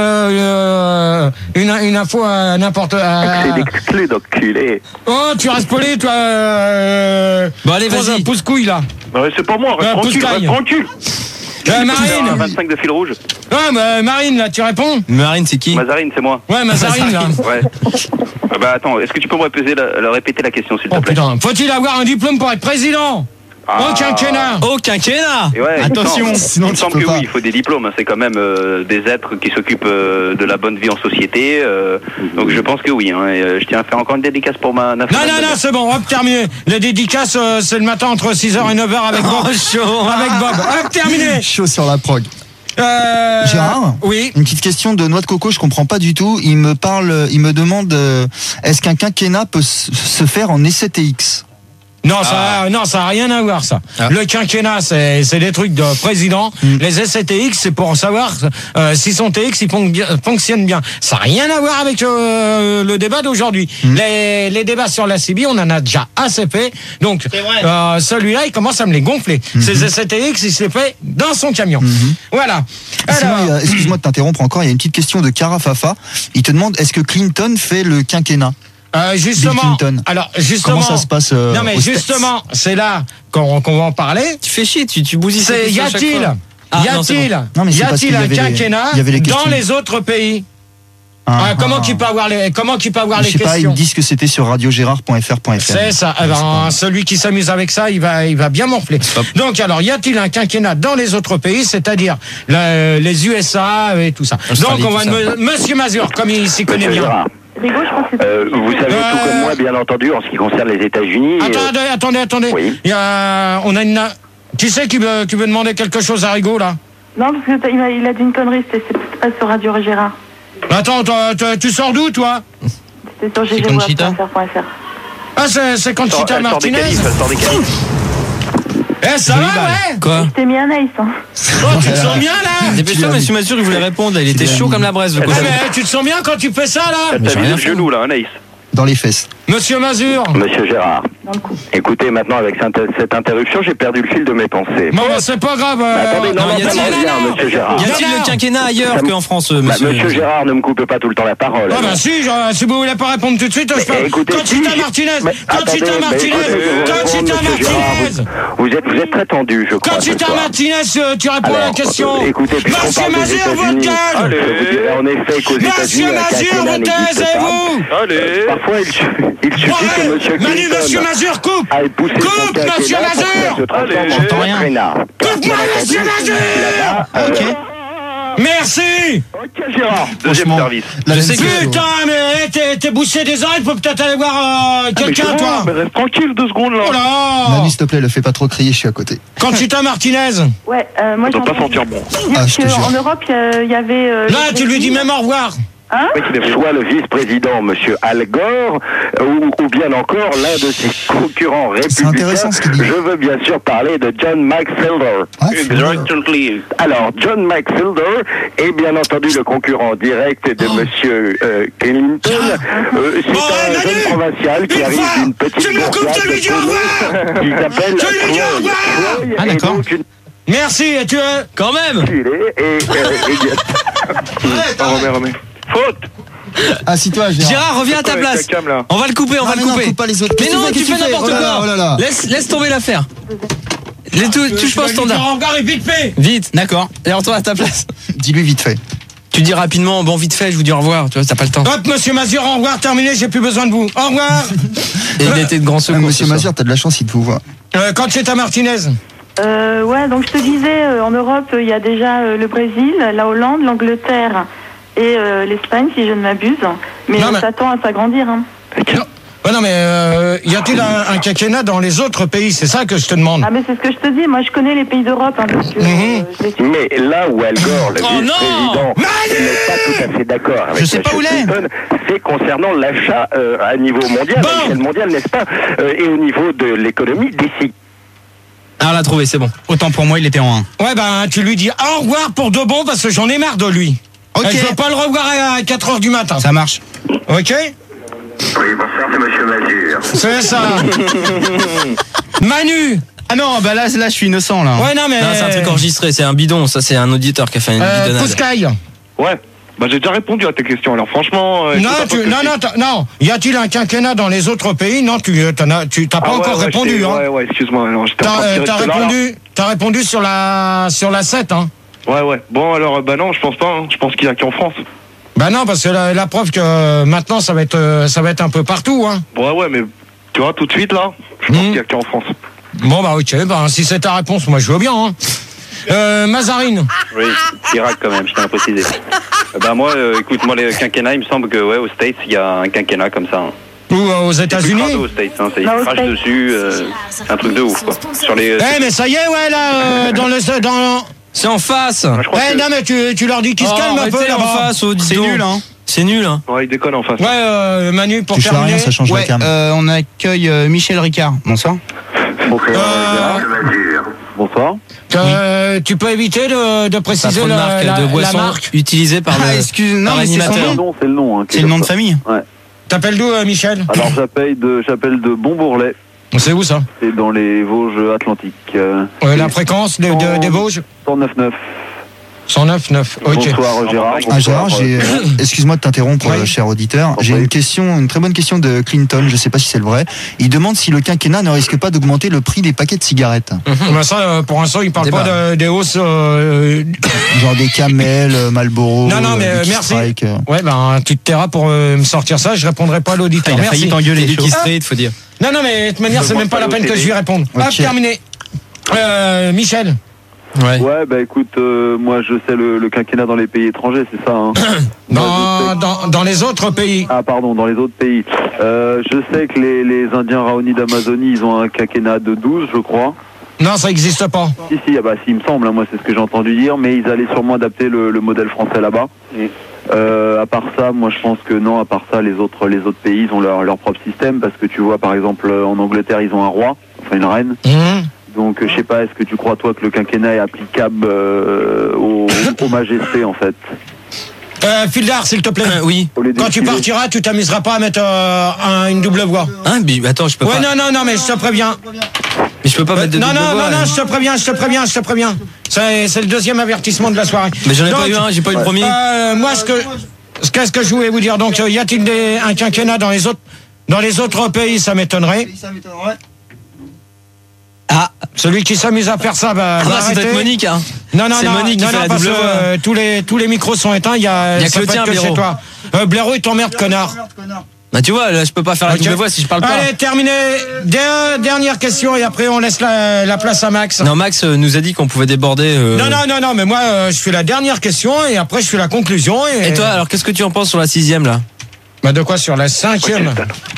euh, une, une info à n'importe. À... C'est d'exclus d'enculé. Oh, tu restes poli, toi. Euh... Bon, allez, vas-y. Pousse-couille, là. Bah, c'est pas moi, reste euh, tranquille, reste tranquille. Euh, Marine. vingt-cinq de fil rouge. Ouais, bah, Marine, là, tu réponds? Marine, c'est qui? Mazarine, c'est moi. Ouais, Mazarine, là. Ouais. Ah bah, attends, est-ce que tu peux me répéter la, la, répéter la question, s'il te oh, plaît? Putain, faut-il avoir un diplôme pour être président? Ah. Au quinquennat. Au quinquennat. Et ouais, attention, non, sinon il me tu semble peux que pas. oui, il faut des diplômes. Hein. C'est quand même euh, des êtres qui s'occupent euh, de la bonne vie en société. Euh, donc je pense que oui. Hein. Et, euh, je tiens à faire encore une dédicace pour ma. Non, non, non, c'est bon, hop, terminé. Les dédicaces, euh, c'est le matin entre six heures et neuf heures avec Bob. Oh, chaud. Avec Bob. Hop, terminé. Chaud sur la prog. Euh... Gérard, oui. Une petite question de Noix de Coco, je comprends pas du tout. Il me parle, il me demande, euh, est-ce qu'un quinquennat peut s- se faire en essai T X? Non, ça, ah. non, ça a rien à voir, ça. Ah. Le quinquennat, c'est, c'est des trucs de président. Mm. Les essais T X, c'est pour savoir euh, si son T X il fonctionne bien. Ça n'a rien à voir avec euh, le débat d'aujourd'hui. Mm. Les, les débats sur la C B, on en a déjà assez fait. Donc, euh, celui-là, il commence à me les gonfler. Mm-hmm. Ces essais T X, il se les fait dans son camion. Mm-hmm. Voilà. Alors... Sinon, a, excuse-moi de t'interrompre encore, il y a une petite question de Cara Fafa. Il te demande, est-ce que Clinton fait le quinquennat? Euh, justement, alors justement, comment ça se passe euh, non mais justement, c'est là qu'on, qu'on va en parler. Tu fais chier, tu, tu bousilles. C'est y a-t-il, ah, y a-t-il, non, bon. y a-t-il un quinquennat les, dans les autres pays? Ah, ah, comment ah. qu'il peut avoir les, comment qu'il peut avoir je les sais questions? Pas, ils me disent que c'était sur radio gérard point f r point f r. C'est ça. Eh ben, celui qui s'amuse avec ça, il va, il va bien morfler. Donc, alors, y a-t-il un quinquennat dans les autres pays, c'est-à-dire le, les U S A et tout ça? Donc, on va, me, Monsieur Mazur, comme il s'y connaît bien. Gérard. Euh, vous savez euh... tout comme moi, bien entendu, en ce qui concerne les États-Unis. Attendez, euh... attendez, attendez. Oui. Il y a, on a une. Qui c'est qui veut, qui veut demander quelque chose à Rigaud là? Non, parce qu'il a, il a dit une connerie. C'est, c'est pas sur Radio Gérard. Attends, toi, toi, tu sors d'où, toi? C'est sur g g w point f r point f r. Ah, c'est, c'est Conchita elle Martinez. Elle sort des qualifs. Eh, ça va, ouais? Quoi? Je t'ai mis un ace, hein. Oh, tu te sens bien, là? Dépêche-toi, monsieur Mazur, il voulait répondre. Il était chaud comme la braise. Ah, mais tu te sens bien quand tu fais ça, là? T'as mis le genou, là, un ace. Dans les fesses. Monsieur Mazur. Monsieur Gérard. Écoutez, maintenant, avec cette interruption, j'ai perdu le fil de mes pensées. Bon, c'est pas grave. Euh... Attendez, non, non, non, ça revient, monsieur Gérard. Y a-t-il le quinquennat ailleurs qu'en France, monsieur? Bah, monsieur Gérard, ne me coupez pas tout le temps la parole. Ah, bah si, genre, si vous voulez pas répondre tout de suite, je parle. Conchita Martinez. Conchita Martinez. Conchita Martinez. Vous êtes, vous êtes très tendu, je crois. Conchita Martinez, tu réponds à la question. Écoutez, Monsieur Mazur, votre gueule. Je vous dirais en effet qu'aux États-Unis, Monsieur Mazur, vous taisez-vous. Allez. Parfois, il suffit que monsieur Manu, monsieur Mazur, coupe. Coupe, monsieur Mazur. Allez, j'entends rien. Coupe-moi, monsieur Mazur. Ok. Merci. Ok, Gérard. Deuxième service. Je sais que... Putain, mais t'es, t'es bouché des oreilles, faut peut-être aller voir euh, quelqu'un, ah, toi. Mais reste tranquille deux secondes, là. Oh là. Manu, s'il te plaît, le fais pas trop crier, je suis à côté. Conchita Martinez. Ouais, euh, moi, je dois pas sentir bon. Ah, je te jure. En Europe, il y avait... Euh, là, tu lui dis même au revoir. Hein? Soit le vice-président, monsieur Al Gore, ou, ou bien encore l'un de ses concurrents républicains. C'est intéressant ce qu'il dit. Je veux bien sûr parler de John McFilder. Ah, Exactly. Alors, John McFilder est bien entendu le concurrent direct de oh. monsieur euh, Clinton. Euh, c'est oh, un Manu, jeune provincial qui arrive fois. d'une petite tu me coupes de lui dire au revoir. Il s'appelle Tu lui dis au revoir. Ah, d'accord. Une... Merci, et tu es... Quand même. Et, et, et, oh, remets, remets. Faute. Assis-toi, Gérard. Gérard, reviens à ta place. Cam, on va le couper, on non, va le non, couper. Non, pas les autres. Mais non, tu fais n'importe quoi. Oh là là, oh là là. Laisse, laisse tomber l'affaire. Les ah, touches touche pas au standard. Au revoir et vite fait. Vite, d'accord. Et retourne à ta place. Dis-lui vite fait. Tu dis rapidement, bon, vite fait, je vous dis au revoir. Tu vois, t'as pas le temps. Hop, monsieur Mazur, au revoir, terminé, j'ai plus besoin de vous. Au revoir. Et il était de grand secours. Ah, monsieur Mazur, t'as de la chance, il te vous voit. Euh, Conchita Martinez. Euh, ouais, donc je te disais, euh, en Europe, il y a déjà euh, le Brésil, la Hollande, l'Angleterre et euh, l'Espagne, si je ne m'abuse. Mais non, on mais... s'attend à s'agrandir. Hein. Non. Ouais, non, mais euh, y a-t-il un, un quinquennat dans les autres pays? C'est ça que je te demande. Ah, mais c'est ce que je te dis. Moi, je connais les pays d'Europe. Hein, parce que, mm-hmm. euh, mais là où Al Gore, le oh vice-président, n'est pas tout à fait d'accord avec je sais pas où Clinton, c'est concernant l'achat euh, à niveau mondial, bon. à l'échelle mondiale, n'est-ce pas, euh, et au niveau de l'économie d'ici. Ah, on l'a trouvé, c'est bon. Autant pour moi, il était en un. Ouais, ben, tu lui dis au revoir pour de bon parce que j'en ai marre de lui. Ok. Je veux pas le revoir à quatre heures du matin. Ça marche. Ok? Oui, bonsoir, c'est Monsieur Mazur. C'est ça. Manu. Ah non, bah là, là, je suis innocent, là. Ouais, non, mais. Non, c'est un truc enregistré, c'est un bidon. Ça, c'est un auditeur qui a fait une Euh, bidonnade. Pouscaille. Ouais. Bah j'ai déjà répondu à tes questions. Alors franchement. Euh, Non, tu, non, non, t'as- non. Y a-t-il un quinquennat dans les autres pays? Non, tu t'en as, tu t'as pas Ah ouais, encore ouais, répondu, j'étais- hein. Ouais, ouais, excuse-moi. Alors j'étais en train de T'as tirer t'as de là, répondu, t'as répondu sur la, sur la sept, hein. là. Ouais, ouais. Bon alors, bah non, je pense pas. Hein. Je pense qu'il y a qu'en France. Bah non, parce que la, la preuve que euh, maintenant ça va être, euh, ça va être un peu partout, hein. Ouais, ouais, mais tu vois tout de suite là, je pense Mmh. qu'il y a qu'en France. Bon bah ok, bah si c'est ta réponse, moi je veux bien, hein. Euh, Mazarine. Oui, Chirac quand même, je tiens à préciser. Euh, bah moi, euh, écoute, moi les quinquennats, il me semble que ouais, aux States, il y a un quinquennat comme ça. Hein. Ou euh, aux C'est plus États-Unis. crado aux States, hein, ça, ils Non, aux crachent States. dessus, euh, c'est un truc de ouf quoi. Sur les. Eh mais ça y est, ouais là, euh, dans le, dans. C'est en face. je crois Eh que- non mais tu, tu leur dis qu'ils se Oh, calment un peu arrêtez en là-bas. face, oh, dis C'est donc. nul, hein. C'est nul, hein. Ouais, il déconne en face. Ouais, euh, Manu pour Tu fais terminer. rien, ça change Ouais, la cam. euh, on accueille euh, Michel Ricard. Bonsoir. Bonsoir, Euh, Monsieur Mazur. Bonsoir. Euh, tu peux éviter de, de préciser Patron de la, marque la, de la boisson marque. utilisée par Ah, le excuse, non, par mais c'est son l'animateur. nom. C'est le nom. Hein, qui C'est est le nom comme de ça. famille. Ouais. T'appelles d'où, euh, Michel? Alors j'appelle de j'appelle de Bonbourlet. C'est où ça? C'est dans les Vosges Atlantiques. Euh, Euh, La fréquence de, de- des Vosges? cent neuf neuf. cent neuf neuf. Ok. Bonsoir Gérard. Ah Gérard, Bonsoir, j'ai, euh, excuse-moi de t'interrompre, Oui. euh, cher auditeur. En J'ai prie. une question, une très bonne question de Clinton. Je sais pas si c'est le vrai. Il demande si le quinquennat ne risque pas d'augmenter le prix des paquets de cigarettes. Bah ça, euh, pour l'instant, il parle Débat. pas de- des hausses. euh, Genre des Camel, euh, Marlboro. Non, non, mais euh, euh, Lucky merci. Strike, euh. Ouais, ben tu te tairas pour euh, me sortir ça. Je répondrai pas à l'auditeur. Il a Merci. failli t'engueuler. Lucky chaud. Street, faut dire. Non, non, mais de toute manière, c'est même pas la peine que je lui réponde. Hop, Ok. terminé. Euh, Michel. Ouais. Ouais, bah écoute, euh, moi je sais le, le quinquennat dans les pays étrangers, c'est ça. Hein. Moi, je sais Dans, que- dans, dans les autres pays. Ah pardon, dans les autres pays. Euh, je sais que les, les Indiens Raoni d'Amazonie, ils ont un quinquennat de douze, je crois. Non, ça existe pas. Si, si, ah bah si, il me semble, hein, moi c'est ce que j'ai entendu dire, mais ils allaient sûrement adapter le, le modèle français là-bas. Euh, à part ça, moi je pense que non, à part ça, les autres, les autres pays, ils ont leur, leur propre système, parce que tu vois, par exemple, en Angleterre, ils ont un roi, enfin une reine. Mmh. Donc, euh, je sais pas, est-ce que tu crois, toi, que le quinquennat est applicable euh, aux, aux majestés, en fait? Euh, Fildar, s'il te plaît. Euh, oui. Au lieu Quand tu d'utiliser- partiras, tu t'amuseras pas à mettre euh, un- une double voix. Hein, mais attends, je peux Ouais, pas. non, non, non, mais je te préviens. Mais je peux pas mettre de non, double non, voix, non, non, hein. je te préviens, je te préviens, je te préviens. C'est c'est le deuxième avertissement de la soirée. Mais j'en ai Donc, pas eu un, j'ai pas eu le premier. Euh, moi, ce que, ce qu'est-ce que je voulais vous dire? Donc, euh, y a-t-il des- un quinquennat dans les autres, dans les autres pays? Ça m'étonnerait. Ah, Celui qui s'amuse à faire ça, bah, ah va bah, c'est peut-être arrêter. Monique, hein. Non, non, C'est non, Monique qui non, fait non, la parce double que, voix. euh, tous les, tous les micros sont éteints. Il y a, Y a ça que le peut tien, être que chez Blaireau. toi. Euh, Blaireau, il t'emmerde, connard. Bah tu vois, là, je peux pas faire la Ok. double voix si je parle pas. Allez, terminé. Der- dernière question et après on laisse la, la place à Max. Non, Max euh, nous a dit qu'on pouvait déborder. euh, Non, non, non, non, mais moi euh, je fais la dernière question et après je fais la conclusion. Et, Et toi, alors qu'est-ce que tu en penses sur la sixième là? Bah de quoi sur la cinquième?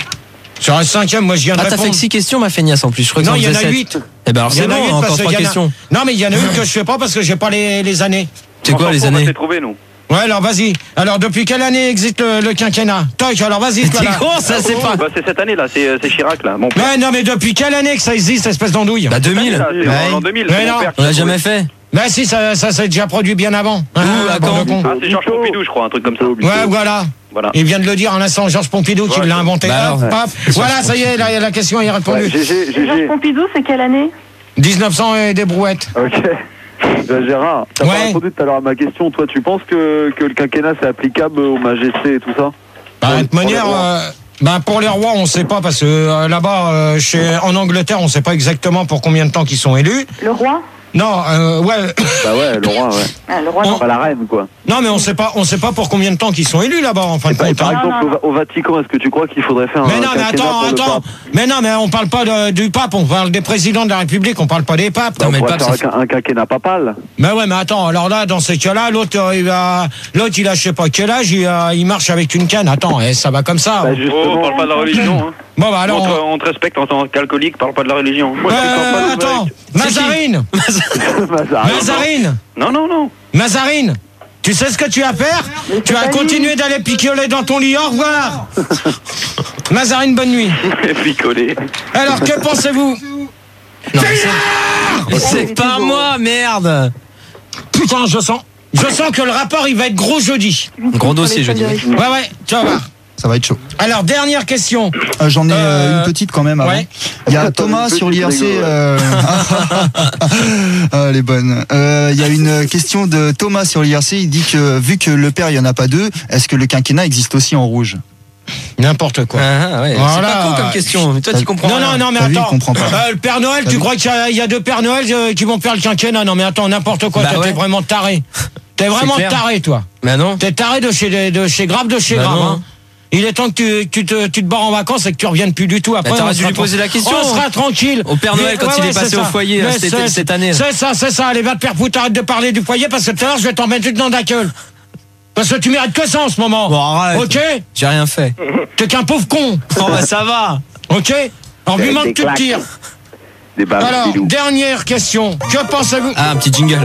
Sur la cinquième, moi je viens de Ah, t'as fait répondre. que six questions, ma feignasse en plus. Je crois que Non, t'en il y en faisais a sept. huit. Eh ben alors Il y c'est en a bon, huit encore parce trois qu'il y en a- questions. Non, mais il y en a une que je fais pas parce que j'ai pas les, les années. C'est quoi les On va années? les trouver, nous. Ouais, alors vas-y. Alors depuis quelle année existe le, le quinquennat? Toc, alors vas-y, toi T'es là. con, ça c'est Oh, pas. bah, c'est cette année là, c'est c'est Chirac là. Mon père. Ouais, non, mais depuis quelle année que ça existe, espèce d'andouille? Bah deux mille. Là, c'est Ouais. en l'an deux mille. Mais c'est mon non. père qui On l'a l'a jamais trouvé. fait. Bah si, ça, ça s'est déjà produit bien avant. Où, à bande quand de cons. Ah, c'est Georges Pompidou, je crois, un truc comme ça. Ouais, voilà. Voilà. Il vient de le dire en l'instant, Georges Pompidou qui Ouais, l'a inventé. bah Hop, alors. hop. Voilà, ça y est, la, la question est Ouais, répondue. G G, Et G Georges G. Pompidou, c'est quelle année? dix-neuf cents et des brouettes. Ok. Bah, Gérard, t'as Ouais. pas répondu tout à l'heure à ma question. Toi, tu penses que, que le quinquennat c'est applicable aux majestés et tout ça? Bah, de Pour- toute pour les manière, rois. euh, bah, pour les rois, on sait pas parce que euh, là-bas, euh, chez, en Angleterre, on sait pas exactement pour combien de temps qu'ils sont élus. Le roi? Non, euh, ouais. Bah ouais, le roi, ouais. Ah, le roi, non. Pas la reine, quoi. Non, mais on sait pas, on sait pas pour combien de temps qu'ils sont élus là-bas en fin de Par, compte. par hein. exemple, non, non. au, Va- au Vatican, est-ce que tu crois qu'il faudrait faire un Mais non, mais quinquennat attends, pour le attends. pape? Mais non, mais on parle pas de- du pape, on parle des présidents de la République, on parle pas des papes. Bah, on mais le pourrait pape, faire ça un, quin- un quinquennat papal. Mais ouais, mais attends, alors là, dans ces cas-là, l'autre, euh, il va, l'autre, il a, je sais pas quel âge, il, a- il marche avec une canne. Attends, eh, ça va comme ça. Bah, Oh, justement. parle pas de la religion. Hein. Bon, bah alors. On, te, on te respecte en tant qu'alcoolique, parle pas de la religion. Euh, attends, Mazarine, Mazarine. Mazarine, Non, non, non. Mazarine, tu sais ce que tu vas faire? Tu vas continuer d'aller picoler dans ton lit. Au revoir. Mazarine, bonne nuit. Picolé. Alors, que pensez-vous? Non, mais c'est- C'est pas moi, merde. Putain, je sens, je sens que le rapport il va être gros jeudi. Gros dossier jeudi. Ouais, ouais, tu vas voir. Ça va être chaud. Alors, dernière question. Euh, J'en ai euh, Euh, une petite quand même avant. ouais. Il y a Thomas sur l'I R C. Euh... ah, elle est bonne. Euh, Il y a une question de Thomas sur l'I R C. Il dit que vu que le père, il n'y en a pas deux, est-ce que le quinquennat existe aussi en rouge? N'importe quoi. Ah, ouais. Voilà. C'est pas con comme question. Mais toi, tu comprends. Non, rien. non, non, mais T'as vu, attends. il comprend pas. Euh, le Père Noël, T'as tu vu crois qu'il y, a- il y a deux Pères Noël euh, qui vont faire le quinquennat? Non, mais attends, n'importe quoi. Bah toi, ouais. T'es vraiment taré. T'es vraiment clair. taré, toi. Bah non. T'es taré de chez, de chez grave, de chez Bah grave. non. Hein. Il est temps que tu, tu, te, tu te barres en vacances et que tu reviennes plus du tout. Après, Bah, t'aurais on dû sera lui poser tra- la question. On sera tranquille. Au Père Noël, Mais- quand il est passé c'est au ça. foyer, Mais cet- c'est- cette année. C'est ça, c'est ça. Allez, va te faire foutre, arrête de parler du foyer parce que tout à l'heure, je vais t'en mettre une dans la gueule. Parce que tu mérites que ça en ce moment. Bon, arrête. Ok? J'ai rien fait. T'es qu'un pauvre con. Oh, bah ça va. Ok? Argument que tu te tires. Des baves, Alors, des loups. dernière question. Que pensez-vous? Ah, un petit jingle.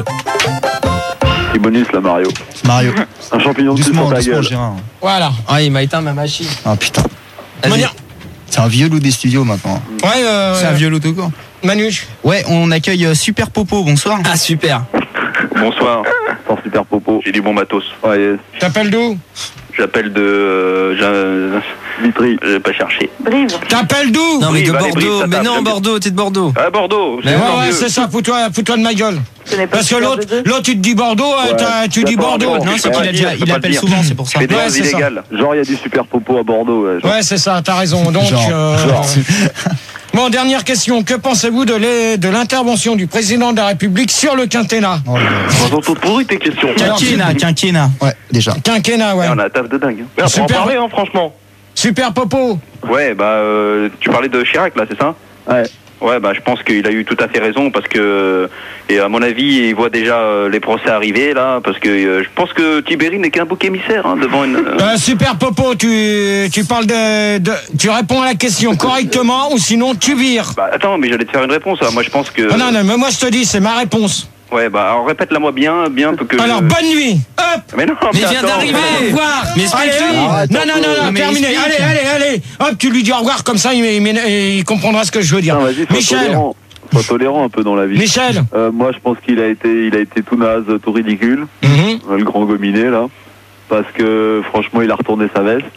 Petit bonus là, Mario. Mario. Un champignon de plus Doucement, sur ta doucement, gueule. Gérard. Voilà. Ah, il m'a éteint ma machine. Ah putain. Vas-y. Manu. C'est un vieux loup des studios maintenant. Ouais, euh, C'est un vieux loup tout court. Manu. Ouais, on accueille euh, Super Popo, bonsoir. Ah, super. Bonsoir. Sans super popo. J'ai du bon matos. Ouais, yes. T'appelles d'où? J'appelle de. Euh, j'ai- Mitri. J'ai pas cherché. Brive. T'appelles d'où? Non, mais Oui, de bah, les briques, Bordeaux. ça Mais tape, non, j'aime bien. Bordeaux, t'es de Bordeaux. Ah, Bordeaux. Mais c'est Ouais, encore ouais, mieux. c'est ça, fous-toi, fous-toi de ma gueule. Ce n'est pas Parce que super l'autre, de deux. l'autre, tu te dis Bordeaux, euh, Ouais, t'as- tu dis d'accord, Bordeaux. bon. Non, c'est Ouais, qu'il a déjà, faut il pas appelle le dire. souvent, c'est pour ça. Je fais des Ouais, choses c'est ça. illégales. Genre, il y a du super popo à Bordeaux. Ouais, genre. Ouais, c'est ça, t'as raison. Donc, Genre, euh, genre. bon, dernière question. Que pensez-vous de l'é- de l'intervention du président de la République sur le quinquennat? Oh, là là. Franchement, tout pourri tes questions. Quinquennat, quinquennat. Ouais, déjà. Quinquennat, ouais. Ah, on a un taf de dingue. hein. Merde, faut en Super. parler, hein, franchement. Super Popo. Ouais, bah, euh, tu parlais de Chirac, là, c'est ça? Ouais. Ouais, bah, je pense qu'il a eu tout à fait raison parce que, et à mon avis, il voit déjà euh, les procès arriver, là, parce que euh, je pense que Tibéri n'est qu'un bouc émissaire, hein, devant une. euh, Euh, Super Popo, tu, tu parles de, de. Tu réponds à la question correctement ou sinon tu vires. Bah, attends, mais j'allais te faire une réponse, là. Moi, je pense que. Ah non, non, mais moi je te dis, c'est ma réponse. Ouais, bah, alors répète-la moi bien, bien, pour que. Alors, je- bonne nuit. Hop. Mais non, Mais il vient attends, d'arriver. Au revoir. Mais Allez, explique-lui. hop. Arrête Non, un non, peu. non, non, Mais terminé. explique. Allez, allez, allez. Hop, tu lui dis au revoir comme ça, il, il- il comprendra ce que je veux dire. Non, vas-y, sois Michel. tolérant. Sois tolérant un peu dans la vie. Michel. Euh, moi, je pense qu'il a été, il a été tout naze, tout ridicule, Mhm. euh, le grand gominé là, parce que franchement, il a retourné sa veste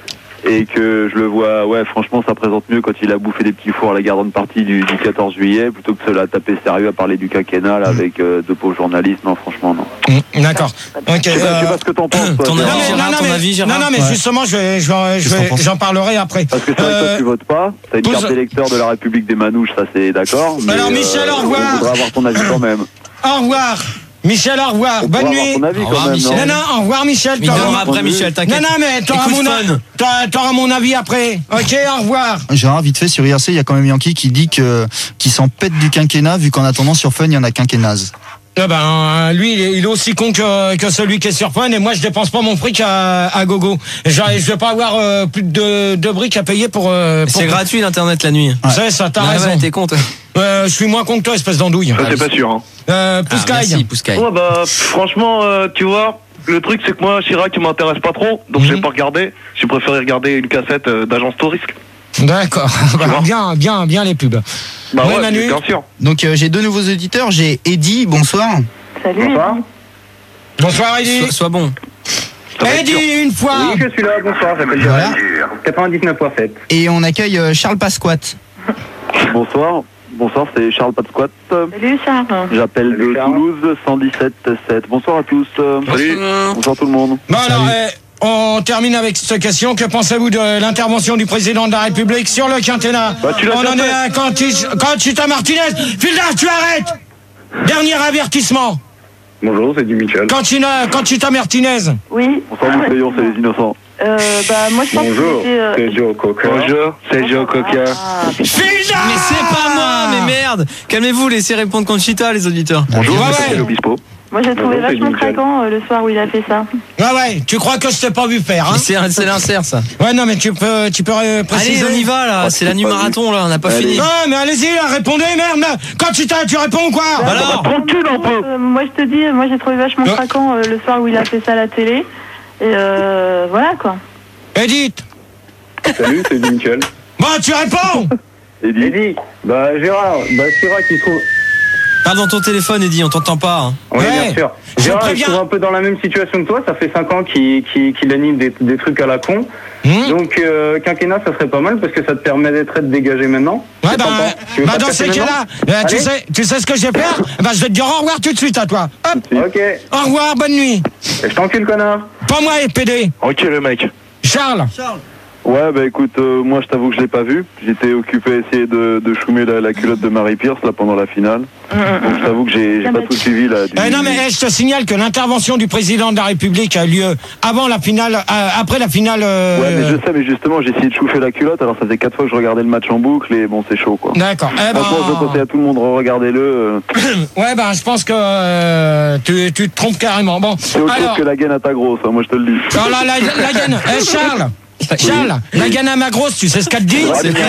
et que je le vois, ouais, franchement, ça présente mieux quand il a bouffé des petits fours à la garden party du, du quatorze juillet plutôt que se la taper sérieux à parler du quinquennat là, avec euh, deux pauvres journalistes. Non, franchement, non. Mhm, D'accord. Ok. Je sais pas, je sais euh, pas ce que t'en penses. Toi, ton Gérard. avis, non, mais, Gérard, non, non, ton mais- avis, Gérard non, non, mais Ouais. justement, je vais, je vais- je Qu'est-ce vais- qu'on pense j'en parlerai après. Parce que c'est vrai que toi, Euh, tu votes pas, t'as une pose- carte d'électeur de la République des Manouches, ça c'est d'accord. Mais, Alors, Michel, au revoir. On voudrait avoir ton avis quand même. Au revoir. Michel, au revoir. On Bonne pourrait nuit. avoir ton avis Au quand revoir, même, Michel. non Non, non, au revoir, Michel. Il T'auras- viendra après, Michel, Non, t'inquiète. non, mais t'auras Écoute mon, a- Fun. t'auras- t'auras mon avis après. Ok, au revoir. Gérard, vite fait, sur I R C, il y a quand même Yankee qui dit que qu'il s'en pète du quinquennat, vu qu'en attendant, sur Fun, il y en a qu'un qui est naze. Eh ben, lui, il est, il est aussi con que, que celui qui est sur Fun, et moi, je dépense pas mon fric à, à gogo. Je, je vais pas avoir euh, plus de deux briques à payer pour. euh, pour- C'est gratuit l'internet la nuit. C'est ça, t'as Ah raison. ouais, t'es con, toi. Euh, je suis moins con que toi, espèce d'andouille. Ça, c'est pas sûr. Hein. Euh, Ah, Pouscaille. merci, Pouscaille. Ouais, bah, franchement, euh, tu vois, le truc, c'est que moi, Chirac, il m'intéresse pas trop, donc Mhm. j'ai pas regardé. J'ai préféré regarder une cassette euh, d'Agence Tourisque. D'accord. Bah, bien, bien, bien les pubs. Bah Ouais, ouais, Manu. bien sûr. Donc euh, j'ai deux nouveaux auditeurs, j'ai Eddy, bonsoir. Salut. Bonsoir. Bonsoir, Eddy. Sois, sois bon. Eddy, une fois. Oui, je suis là, bonsoir, j'appelle Voilà. quatre-vingt-dix-neuf point sept. Et on accueille euh, Charles Pasquat. Bonsoir. Bonsoir, c'est Charles Patsquat. Salut, Charles. J'appelle Salut, de Charles. Toulouse cent dix-sept sept. Bonsoir à tous. Salut. Bonsoir tout le monde. Bon, alors, eh, on termine avec cette question. Que pensez-vous de l'intervention du président de la République sur le quinquennat? Bah, tu l'as On déjà en fait. est à quand Conchita Martinez. Filda, tu arrêtes. Dernier avertissement. Bonjour, c'est du Michel. Conchita, Conchita Martinez. Oui. Bonsoir, nous payons, c'est les innocents. Euh, bah, moi, je pense Bonjour, que c'était. euh, c'est Joe Cocker. Bonjour, c'est Joe Coca. Ah, Filda. Mais c'est pas moi, mais merde. Calmez-vous, laissez répondre Conchita, les auditeurs. Bonjour, Ouais, c'est ouais. l'Obispo. moi, j'ai trouvé Bonjour, c'est vachement Michel. craquant euh, le soir où il a fait ça. Ouais, ouais. Tu crois que je t'ai pas vu faire, hein? Mais C'est c'est l'insert, ça. Ouais, non, mais tu peux, tu peux euh, préciser. Allez, on y va, là. C'est la nuit marathon, là. On n'a pas Allez. fini. Non, mais allez-y, là, répondez, merde. Conchita, tu réponds ou quoi? Bah alors. Tranquille un peu. Euh, moi, je te dis, moi, j'ai trouvé vachement Ouais. craquant euh, le soir où il a fait ça à la télé. Et euh, voilà, quoi. Edith. Salut, c'est du Michel. Bon, tu réponds. Eddy. Eddy, bah Gérard, bah Chirac, il trouve. Parle dans ton téléphone, Eddy, on t'entend pas. Hein. Oui, ouais, bien sûr. Gérard, je suis un peu dans la même situation que toi. Ça fait cinq ans qu'il, qu'il, qu'il anime des, des trucs à la con. Mmh. Donc, euh, quinquennat, ça serait pas mal parce que ça te permet d'être très dégagé maintenant. Ouais, bah, bah dans ces cas-là, euh, tu, sais, tu sais ce que je vais faire? Bah, je vais te dire au revoir tout de suite à toi. Hop. Ok. Au revoir, bonne nuit. Et je t'encule, connard. Pas moi, P D. Ok, le mec. Charles. Charles. Ouais, bah écoute, euh, moi je t'avoue que je l'ai pas vu. J'étais occupé à essayer de, de choumer la, la culotte de Marie Pierce là pendant la finale. Donc je t'avoue que j'ai, j'ai pas tout suivi là. Du... Euh, non mais eh, je te signale que l'intervention du président de la République a eu lieu avant la finale, euh, après la finale. Euh... Ouais, mais je sais, mais justement j'ai essayé de chauffer la culotte. Alors ça faisait quatre fois que je regardais le match en boucle et bon c'est chaud quoi. D'accord. Eh ben... Franchement, je conseille à tout le monde, regardez-le. Euh... ouais, ben je pense que euh, tu, tu te trompes carrément. Bon. C'est autre alors... chose que la gaine à ta grosse, hein, moi je te le dis. Alors la, la, la gaine, eh, Charles. Charles, oui. La gaine à ma grosse, tu sais ce qu'elle te dit?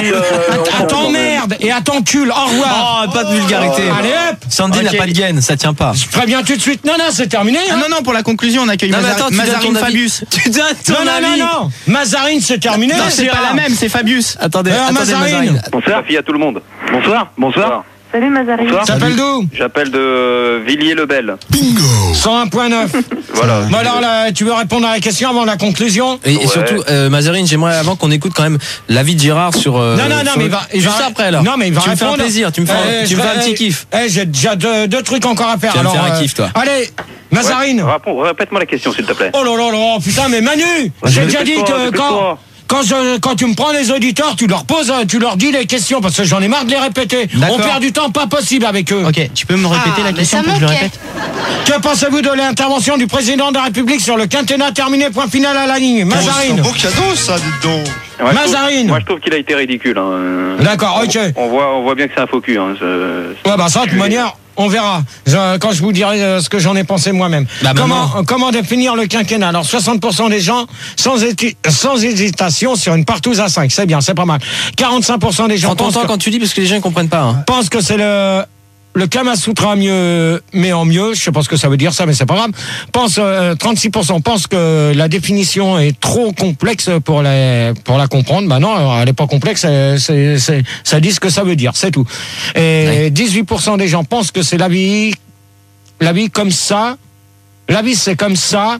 À ton merde et à ton cul, au revoir. Oh, pas de vulgarité. Allez hop. Sandy okay. n'a pas de gaine, ça tient pas. Je préviens tout de suite. Non, non, c'est terminé. Hein. Ah, non, non, pour la conclusion, on accueille Mazar- attends, Mazarine Fabius. Tu donnes ton non, non, non, non. Mazarine, c'est terminé. Non, c'est pas la même, c'est Fabius. Attendez, euh, attendez Mazarine. Mazarine. Bonsoir, fille à tout le monde. Bonsoir. Bonsoir. Salut Mazarine. Bonsoir. T'appelles d'où? J'appelle de Villiers-le-Bel. Bingo. cent un virgule neuf. Voilà. Bon alors là, tu veux répondre à la question avant la conclusion? Et, ouais. et surtout, euh, Mazarine, j'aimerais avant qu'on écoute quand même l'avis de Gérard sur. Euh, non non non, mais il va, il juste va, après alors. Non mais il va tu répondre. me fais un plaisir, tu me fais, euh, un, tu me fais un petit kiff. Eh, j'ai déjà deux, deux trucs encore à faire. Tu vas alors, me faire un euh, kiff, toi. Allez, Mazarine. Ouais. Réponds, répète-moi la question s'il te plaît. Oh là là là, putain mais Manu, ouais, j'ai déjà dit que quand. Quand, je, quand tu me prends les auditeurs, tu leur poses, tu leur dis les questions parce que j'en ai marre de les répéter. D'accord. On perd du temps pas possible avec eux. Ok, tu peux me répéter ah, la question pour que je le répète? Que pensez-vous de l'intervention du président de la République sur le quinquennat terminé, point final à la ligne? Mazarine. C'est un beau cadeau ça, dis donc. Ouais, Mazarine. Je trouve, moi je trouve qu'il a été ridicule. Hein. D'accord, ok. On, on, voit, on voit bien que c'est un faux cul. Hein. Ouais bah ça de toute manière. On verra je, quand je vous dirai ce que j'en ai pensé moi-même. Bah, comment, comment définir le quinquennat? Alors soixante pour cent des gens sans, héti- sans hésitation sur une partouze à cinq, c'est bien, c'est pas mal. quarante-cinq pour cent des gens pensent que, quand tu dis parce que les gens ne comprennent pas. Hein. Pensent que c'est le le Kama Sutra mieux, mais en mieux, je sais pas ce que ça veut dire ça, mais c'est pas grave. Pense euh, trente-six pour cent pensent que la définition est trop complexe pour la pour la comprendre. Bah non, alors, elle est pas complexe, c'est, c'est, c'est, ça dit ce que ça veut dire, c'est tout. Et ouais. dix-huit pour cent des gens pensent que c'est la vie, la vie comme ça. La vie c'est comme ça.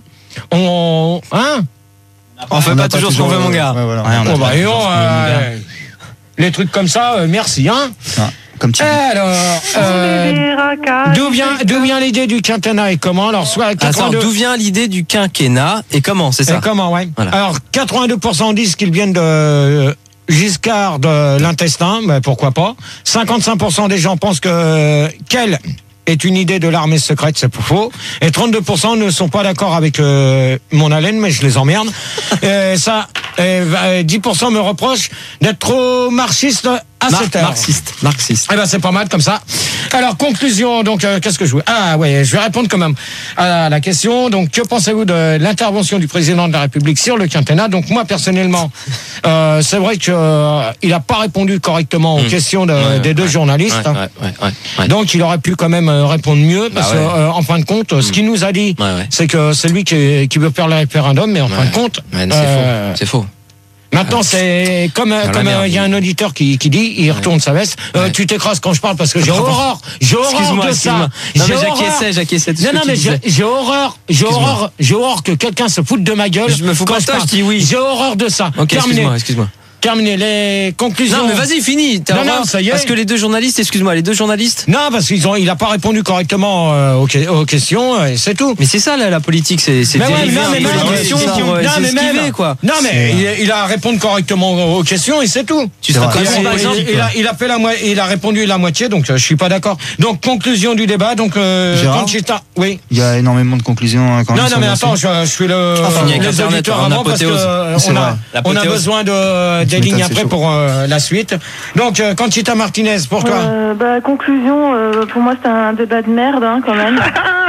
On, hein On fait on pas, pas toujours ce qu'on veut, mon gars. Ouais, voilà. Ouais, on oh, bah, on, euh, les trucs comme ça, euh, merci, hein. Ah. Comme tu alors, euh, d'où vient, d'où vient l'idée du quinquennat et comment? Alors, soit quatre-vingt-deux... Alors, d'où vient l'idée du quinquennat et comment, c'est ça? Et comment, ouais. Voilà. Alors, quatre-vingt-deux pour cent disent qu'ils viennent de Giscard de l'intestin, mais pourquoi pas. cinquante-cinq pour cent des gens pensent que quelle est une idée de l'armée secrète, c'est faux. Et trente-deux pour cent ne sont pas d'accord avec euh, mon haleine, mais je les emmerde. et ça, et dix pour cent me reprochent d'être trop marxiste à Mar- cette heure. Marxiste, marxiste. Eh ben c'est pas mal comme ça. Alors conclusion, donc euh, qu'est-ce que je veux? Ah ouais, je vais répondre quand même à la question. Donc que pensez-vous de l'intervention du président de la République sur le quinquennat? Donc moi personnellement, euh, c'est vrai que euh, il a pas répondu correctement aux mmh. questions de, ouais, des deux ouais, journalistes. Ouais, ouais, ouais, ouais, ouais. Donc il aurait pu quand même répondre mieux parce bah ouais. que euh, en fin de compte, mmh. ce qu'il nous a dit, ouais, ouais. c'est que c'est lui qui, qui veut faire le référendum, mais en ouais. fin de compte, ouais, c'est euh, faux. C'est faux. Maintenant, c'est comme comme il euh, y a un auditeur qui qui dit, il retourne ouais. sa veste. Euh, ouais. Tu t'écrases quand je parle parce que j'ai horreur, j'ai horreur de ça. Non mais j'acquiesçais, j'acquiesçais. Non non mais j'ai, j'ai horreur, j'ai horreur, j'ai horreur que quelqu'un se foute de ma gueule. Je me fous pas de toi, je dis oui. J'ai horreur de ça. Ok, excuse-moi, excuse-moi. Terminé les conclusions. Non mais vas-y, fini. Non, non, ça y est. Parce que les deux journalistes, excuse-moi, les deux journalistes. Non, parce qu'ils ont, il a pas répondu correctement euh, aux, aux questions, et c'est tout. Mais c'est ça la, la politique, c'est c'est dérivé un peu des questions pour euh, esquiver quoi. Non mais il, il a répondu correctement aux questions et c'est tout. Tu seras comme il, il, il a il a fait la moitié, il a répondu la moitié, donc euh, je suis pas d'accord. Donc conclusion du débat, donc euh, Conchita, oui. Il y a énormément de conclusions hein, quand non, même. Non non mais attends, je, je suis le enfin, les auditeurs avant parce que on a on a besoin de des lignes après pour Euh, la suite. Donc, euh, Conchita Martinez, pour toi euh, bah, conclusion, euh, pour moi, c'est un débat de merde, hein, quand même.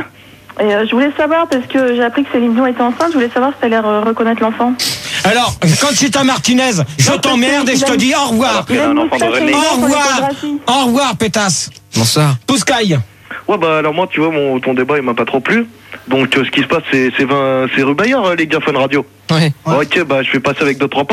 Et euh, je voulais savoir, parce que j'ai appris que Céline Dion était enceinte, je voulais savoir si tu allais euh, reconnaître l'enfant. Alors, Conchita Martinez, je t'emmerde et je te dis au revoir. Au revoir. Au revoir, pétasse. Bonsoir. Pouscaille. Ouais, bah alors moi, tu vois, mon, ton débat, il m'a pas trop plu. Donc, euh, ce qui se passe, c'est, c'est, vingt, c'est rue Bayard, les gars Fun Radio. Ouais. Ok, bah je vais passer avec deux, trois potes.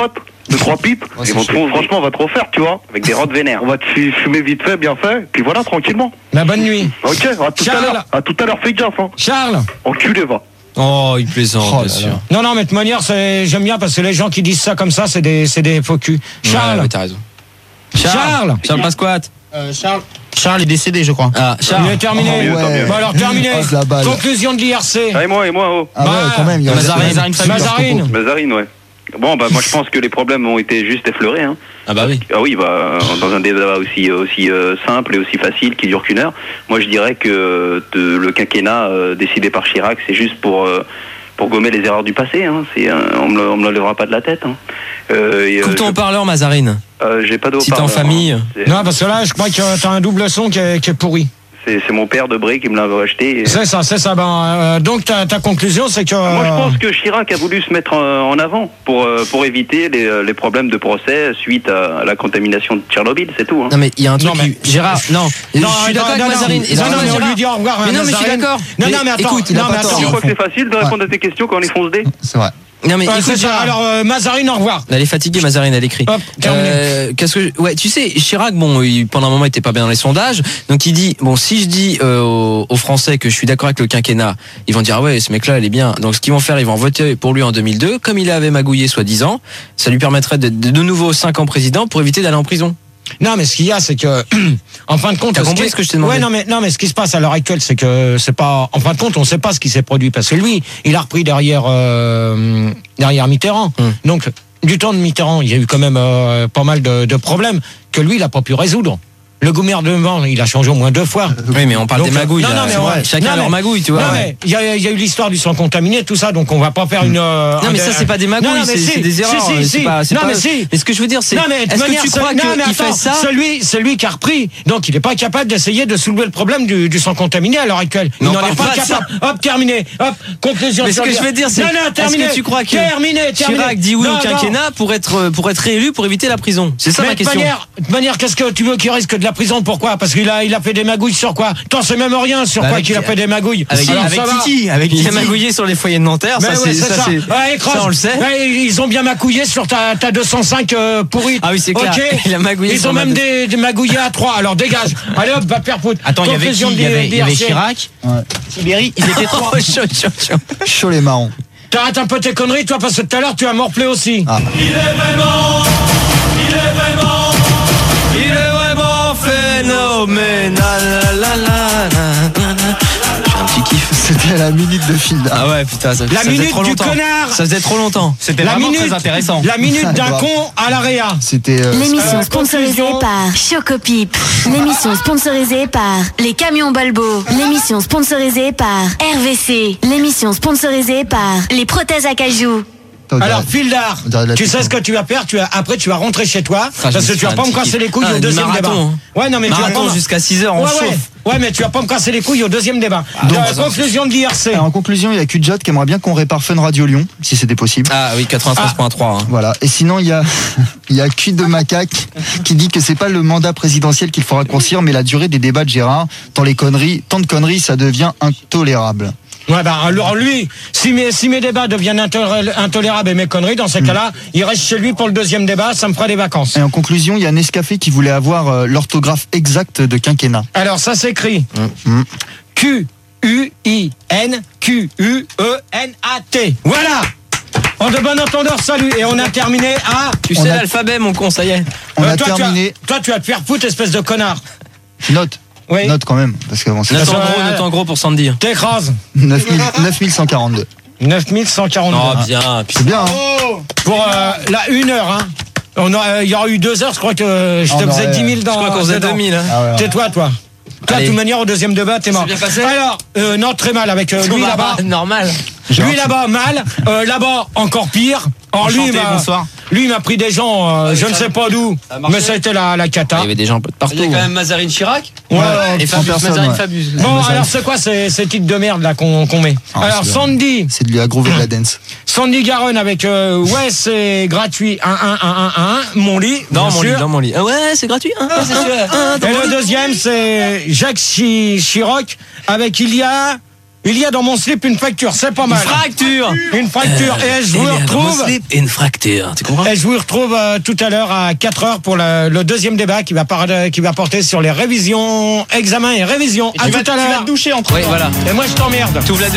deux trois pipes, ils vont te, franchement, on va te refaire, tu vois. Avec des rods vénères. On va te fumer vite fait, bien fait, puis voilà, tranquillement. La bonne nuit. Ok, à tout Charles. à l'heure. À tout à l'heure, fais gaffe, hein. Charles. Enculé, va. Oh, il plaisante, Oh bien là sûr. là. Non, non, mais de toute manière, c'est- j'aime bien parce que les gens qui disent ça comme ça, c'est des, c'est des faux culs. Charles. Ouais, ouais, t'as raison. Charles. Charles Pasquat. Euh, Charles. Charles est décédé, je crois. Ah, Charles. Il est terminé. Oh, mieux, tant mieux. Bon, alors terminé. Oh, la balle. Conclusion de l'I R C. Ah, et moi, et moi, oh. Ah ouais, Bah, quand même. Il y a Mazarine, Mazarine. Mazarine. Mazarine, ouais. Bon, bah, moi, je pense que les problèmes ont été juste effleurés, hein. Ah bah oui. Ah oui, bah, dans un débat aussi, aussi euh, simple et aussi facile qui dure qu'une heure, moi, je dirais que euh, de- le quinquennat euh, décidé par Chirac, c'est juste pour... euh, pour gommer les erreurs du passé, hein. C'est, euh, on me le- on me le lèvera pas de la tête. Hein. Euh, et, euh, Coupe ton je- haut-parleur, Mazarine. euh, j'ai pas de Si t'es en haut-parleur, famille. hein. C'est- Non, parce que là, je crois que t'as un double son qui est, qui est pourri. C'est, c'est mon père de Bray qui me l'avait acheté. Et... C'est ça, c'est ça. Ben, euh, donc ta, ta conclusion, c'est que. Moi, je euh, pense que Chirac a voulu se mettre en, en avant pour, euh, pour éviter les, les problèmes de procès suite à la contamination de Tchernobyl, c'est tout. Hein. Non mais il y a un truc Non, mais- qui... Gérard, non, je suis d'accord avec non, Mazarine. non, Excuse-moi, non, mais on Gérard. lui dit au revoir. Mais non, mais je suis Mazarine. d'accord. Non, non, mais attends. écoute, il a non, pas mais tort. attends. Tu crois que c'est facile de répondre à tes questions quand on est fonce dé? C'est vrai. Non mais Ouais, écoute, c'est ça. Gérard. Alors, euh, Mazarine, au revoir. Elle est fatiguée, Mazarine, elle écrit. Hop, terminé. Euh, qu'est-ce que je- ouais, tu sais, Chirac, bon, il, pendant un moment, il était pas bien dans les sondages, donc il dit, bon, si je dis euh, aux, aux Français que je suis d'accord avec le quinquennat, ils vont dire ah ouais, ce mec-là, il est bien. Donc ce qu'ils vont faire, ils vont voter pour lui en deux mille deux, comme il avait magouillé soi-disant, ça lui permettrait de de, de nouveau cinq ans président pour éviter d'aller en prison. Non, mais ce qu'il y a, c'est que, en fin de compte, T'as compris qui- ce que je t'ai demandé? Ouais, non, mais non, mais ce qui se passe à l'heure actuelle, c'est que c'est pas, en fin de compte, on sait pas ce qui s'est produit parce que lui, il a repris derrière euh, derrière Mitterrand. Hum. Donc, du temps de Mitterrand, il y a eu quand même euh, pas mal de, de problèmes que lui, il a pas pu résoudre. Le gouvernement, il a changé au moins deux fois. Oui, mais on parle Donc, des magouilles. non, là, non, mais c'est ouais. vrai. Chacun Non, a leur mais- magouille, tu vois. Non, ouais. mais il y, a- il y a eu l'histoire du sang contaminé, tout ça, donc on va pas faire une. euh, Non un- mais ça c'est pas des magouilles, Non, non, mais c'est si, c'est des erreurs. si, si, c'est si. pas- c'est Non, pas- mais si. Mais ce que je veux dire c'est, Non, mais de est-ce manière, que tu c'est- crois non, mais qu'il fait attends, ça? Celui, celui qui a repris, donc il n'est pas capable d'essayer de soulever le problème du, du sang contaminé à l'heure actuelle. Il Non, n'en parle est pas pas de capable. Hop, terminé. Hop, conclusion. Mais ce sur que le- je veux dire, c'est Non, non, est-ce terminé. que tu crois que terminé, terminé. Chirac dit oui Non, au non. quinquennat pour être pour être réélu pour éviter la prison? C'est ça Mais ma de question. manière, de manière, qu'est-ce que tu veux qu'il risque de la prison? Pourquoi? Parce qu'il a, il a fait des magouilles sur quoi? T'en sais même rien sur Bah quoi avec- qu'il a fait des magouilles. Avec, Alors, avec ça va. Titi, avec il a magouillé sur les foyers de Nanterre, Ben ça ouais, c'est ça, c'est Ouais, écrase. ça on le sait. Ouais, ils ont bien magouillé sur ta, ta deux cent cinq euh, pourrie. Ah oui, c'est clair. Ok. Il a magouillé Ils sur ont ma même deux- des, des magouillés à trois. Alors dégage. Allez hop, va te faire foutre. Attends, il y avait qui? Conclusion Il y de- avait, il y avait d'I R C. Chirac, Ouais. Sibérie, ils étaient trois. Oh, chaud, chaud, chaud. Chaud les marrons. T'arrêtes un peu tes conneries, toi, parce que tout à l'heure, tu as morflé aussi. Ah. Il est vraiment, il est vraiment, Il est vraiment phénoménal. La, la, la, la, la. J'ai un petit kiff. C'était la minute de Filda. Ah ouais, putain, ça, La ça faisait minute trop du longtemps. connard. Ça faisait trop longtemps. C'était La vraiment minute, très intéressant. la minute d'un Wow. con à la réa. C'était. euh, L'émission Euh, sponsorisée conclusion. par Chocopip. L'émission sponsorisée par Les Camions Balbo. L'émission sponsorisée par R V C. L'émission sponsorisée par Les Prothèses à Cajou. on dirait- Alors, Fildar, on dirait de la tu sais pub. ce que tu vas faire, tu vas, après tu vas rentrer chez toi, Ah, parce je que me tu vas suis pas fait me un casser petit les couilles kiff. au Ah, deuxième marathon, débat. hein. Ouais, non, mais tu vas Marathon pas- jusqu'à six heures, on ouais, chauffe. ouais. Ouais, mais tu vas pas me casser les couilles au deuxième débat. Donc, Euh, conclusion de l'I R C. Alors, en conclusion, il y a Q J qui aimerait bien qu'on répare Fun Radio Lyon, si c'était possible. Ah oui, quatre-vingt-treize point trois. hein. Voilà. Et sinon, il y a, il y a Q de Macaque qui dit que c'est pas le mandat présidentiel qu'il faut raccourcir, mais la durée des débats de Gérard. Tant les conneries, tant de conneries, ça devient intolérable. Ouais, bah, alors lui, si mes, si mes débats deviennent intolé- intolérables et mes conneries, dans ces cas-là, il reste chez lui pour le deuxième débat, ça me fera des vacances. Et en conclusion, il y a Nescafé qui voulait avoir euh, l'orthographe exacte de quinquennat. Alors, ça s'écrit Mm. Q U I N Q U E N A T. Voilà! En de bon entendeur, salut. Et on a terminé à... Tu On sais a- l'alphabet, mon conseiller. On Euh, a toi, tu terminé. toi, tu vas te faire foutre, espèce de connard. Note. Oui. Note quand même. Parce que bon, c'est Note en Ça, gros, euh, note en gros pour Sandy. T'écrases. neuf mille cent quarante-deux. neuf mille cent quarante-deux. Oh bien. C'est bien, hein. Oh, pour euh, la une heure, hein. On a, euh, il y aura eu deux heures, je crois que euh, je te On faisais aurait- dix mille dans... Je crois qu'on faisait dedans. deux mille. hein. Ah ouais, ouais. Tais-toi, toi. Toi, de Allez. toute manière, au deuxième débat, t'es mort. bien passé Alors, euh, non, très mal avec euh, lui Bah, là-bas. Normal. Lui là-bas, mal. Euh, là-bas, encore pire. Or, lui, Enchanté, il m'a- bonsoir. lui, il m'a pris des gens, euh, je ne sais pas d'où, mais ça a été la, la cata. Il y avait des gens un peu de partout. Il y a quand même Mazarine Chirac. Ouais, Ouais, Et cent Fabius, personnes, Mazarine ouais. Fabius. Bon, alors c'est quoi ces, ces titres de merde là qu'on qu'on met Ah, Alors, c'est Sandy, C'est de lui aggrover de la dance. Sandy Garonne avec euh, ouais, c'est gratuit, un un un un un mon lit. Dans bien mon lit, sûr. dans mon lit. Ah ouais, c'est gratuit. Hein, c'est sûr. Et le deuxième, c'est Jacques Chi- Chirac avec il y a il y a dans mon slip une fracture, c'est pas mal. Une fracture. Une fracture. Euh, et je vous il y a dans mon retrouve. slip une fracture, tu comprends? Et je vous retrouve euh, tout à l'heure à quatre heures pour le, le deuxième débat qui va, par, qui va porter sur les révisions, examens et révisions. Et à tu tout vas, à l'heure. Tu vas te doucher entre Oui, voilà. Et moi je t'emmerde. Tu ouvres la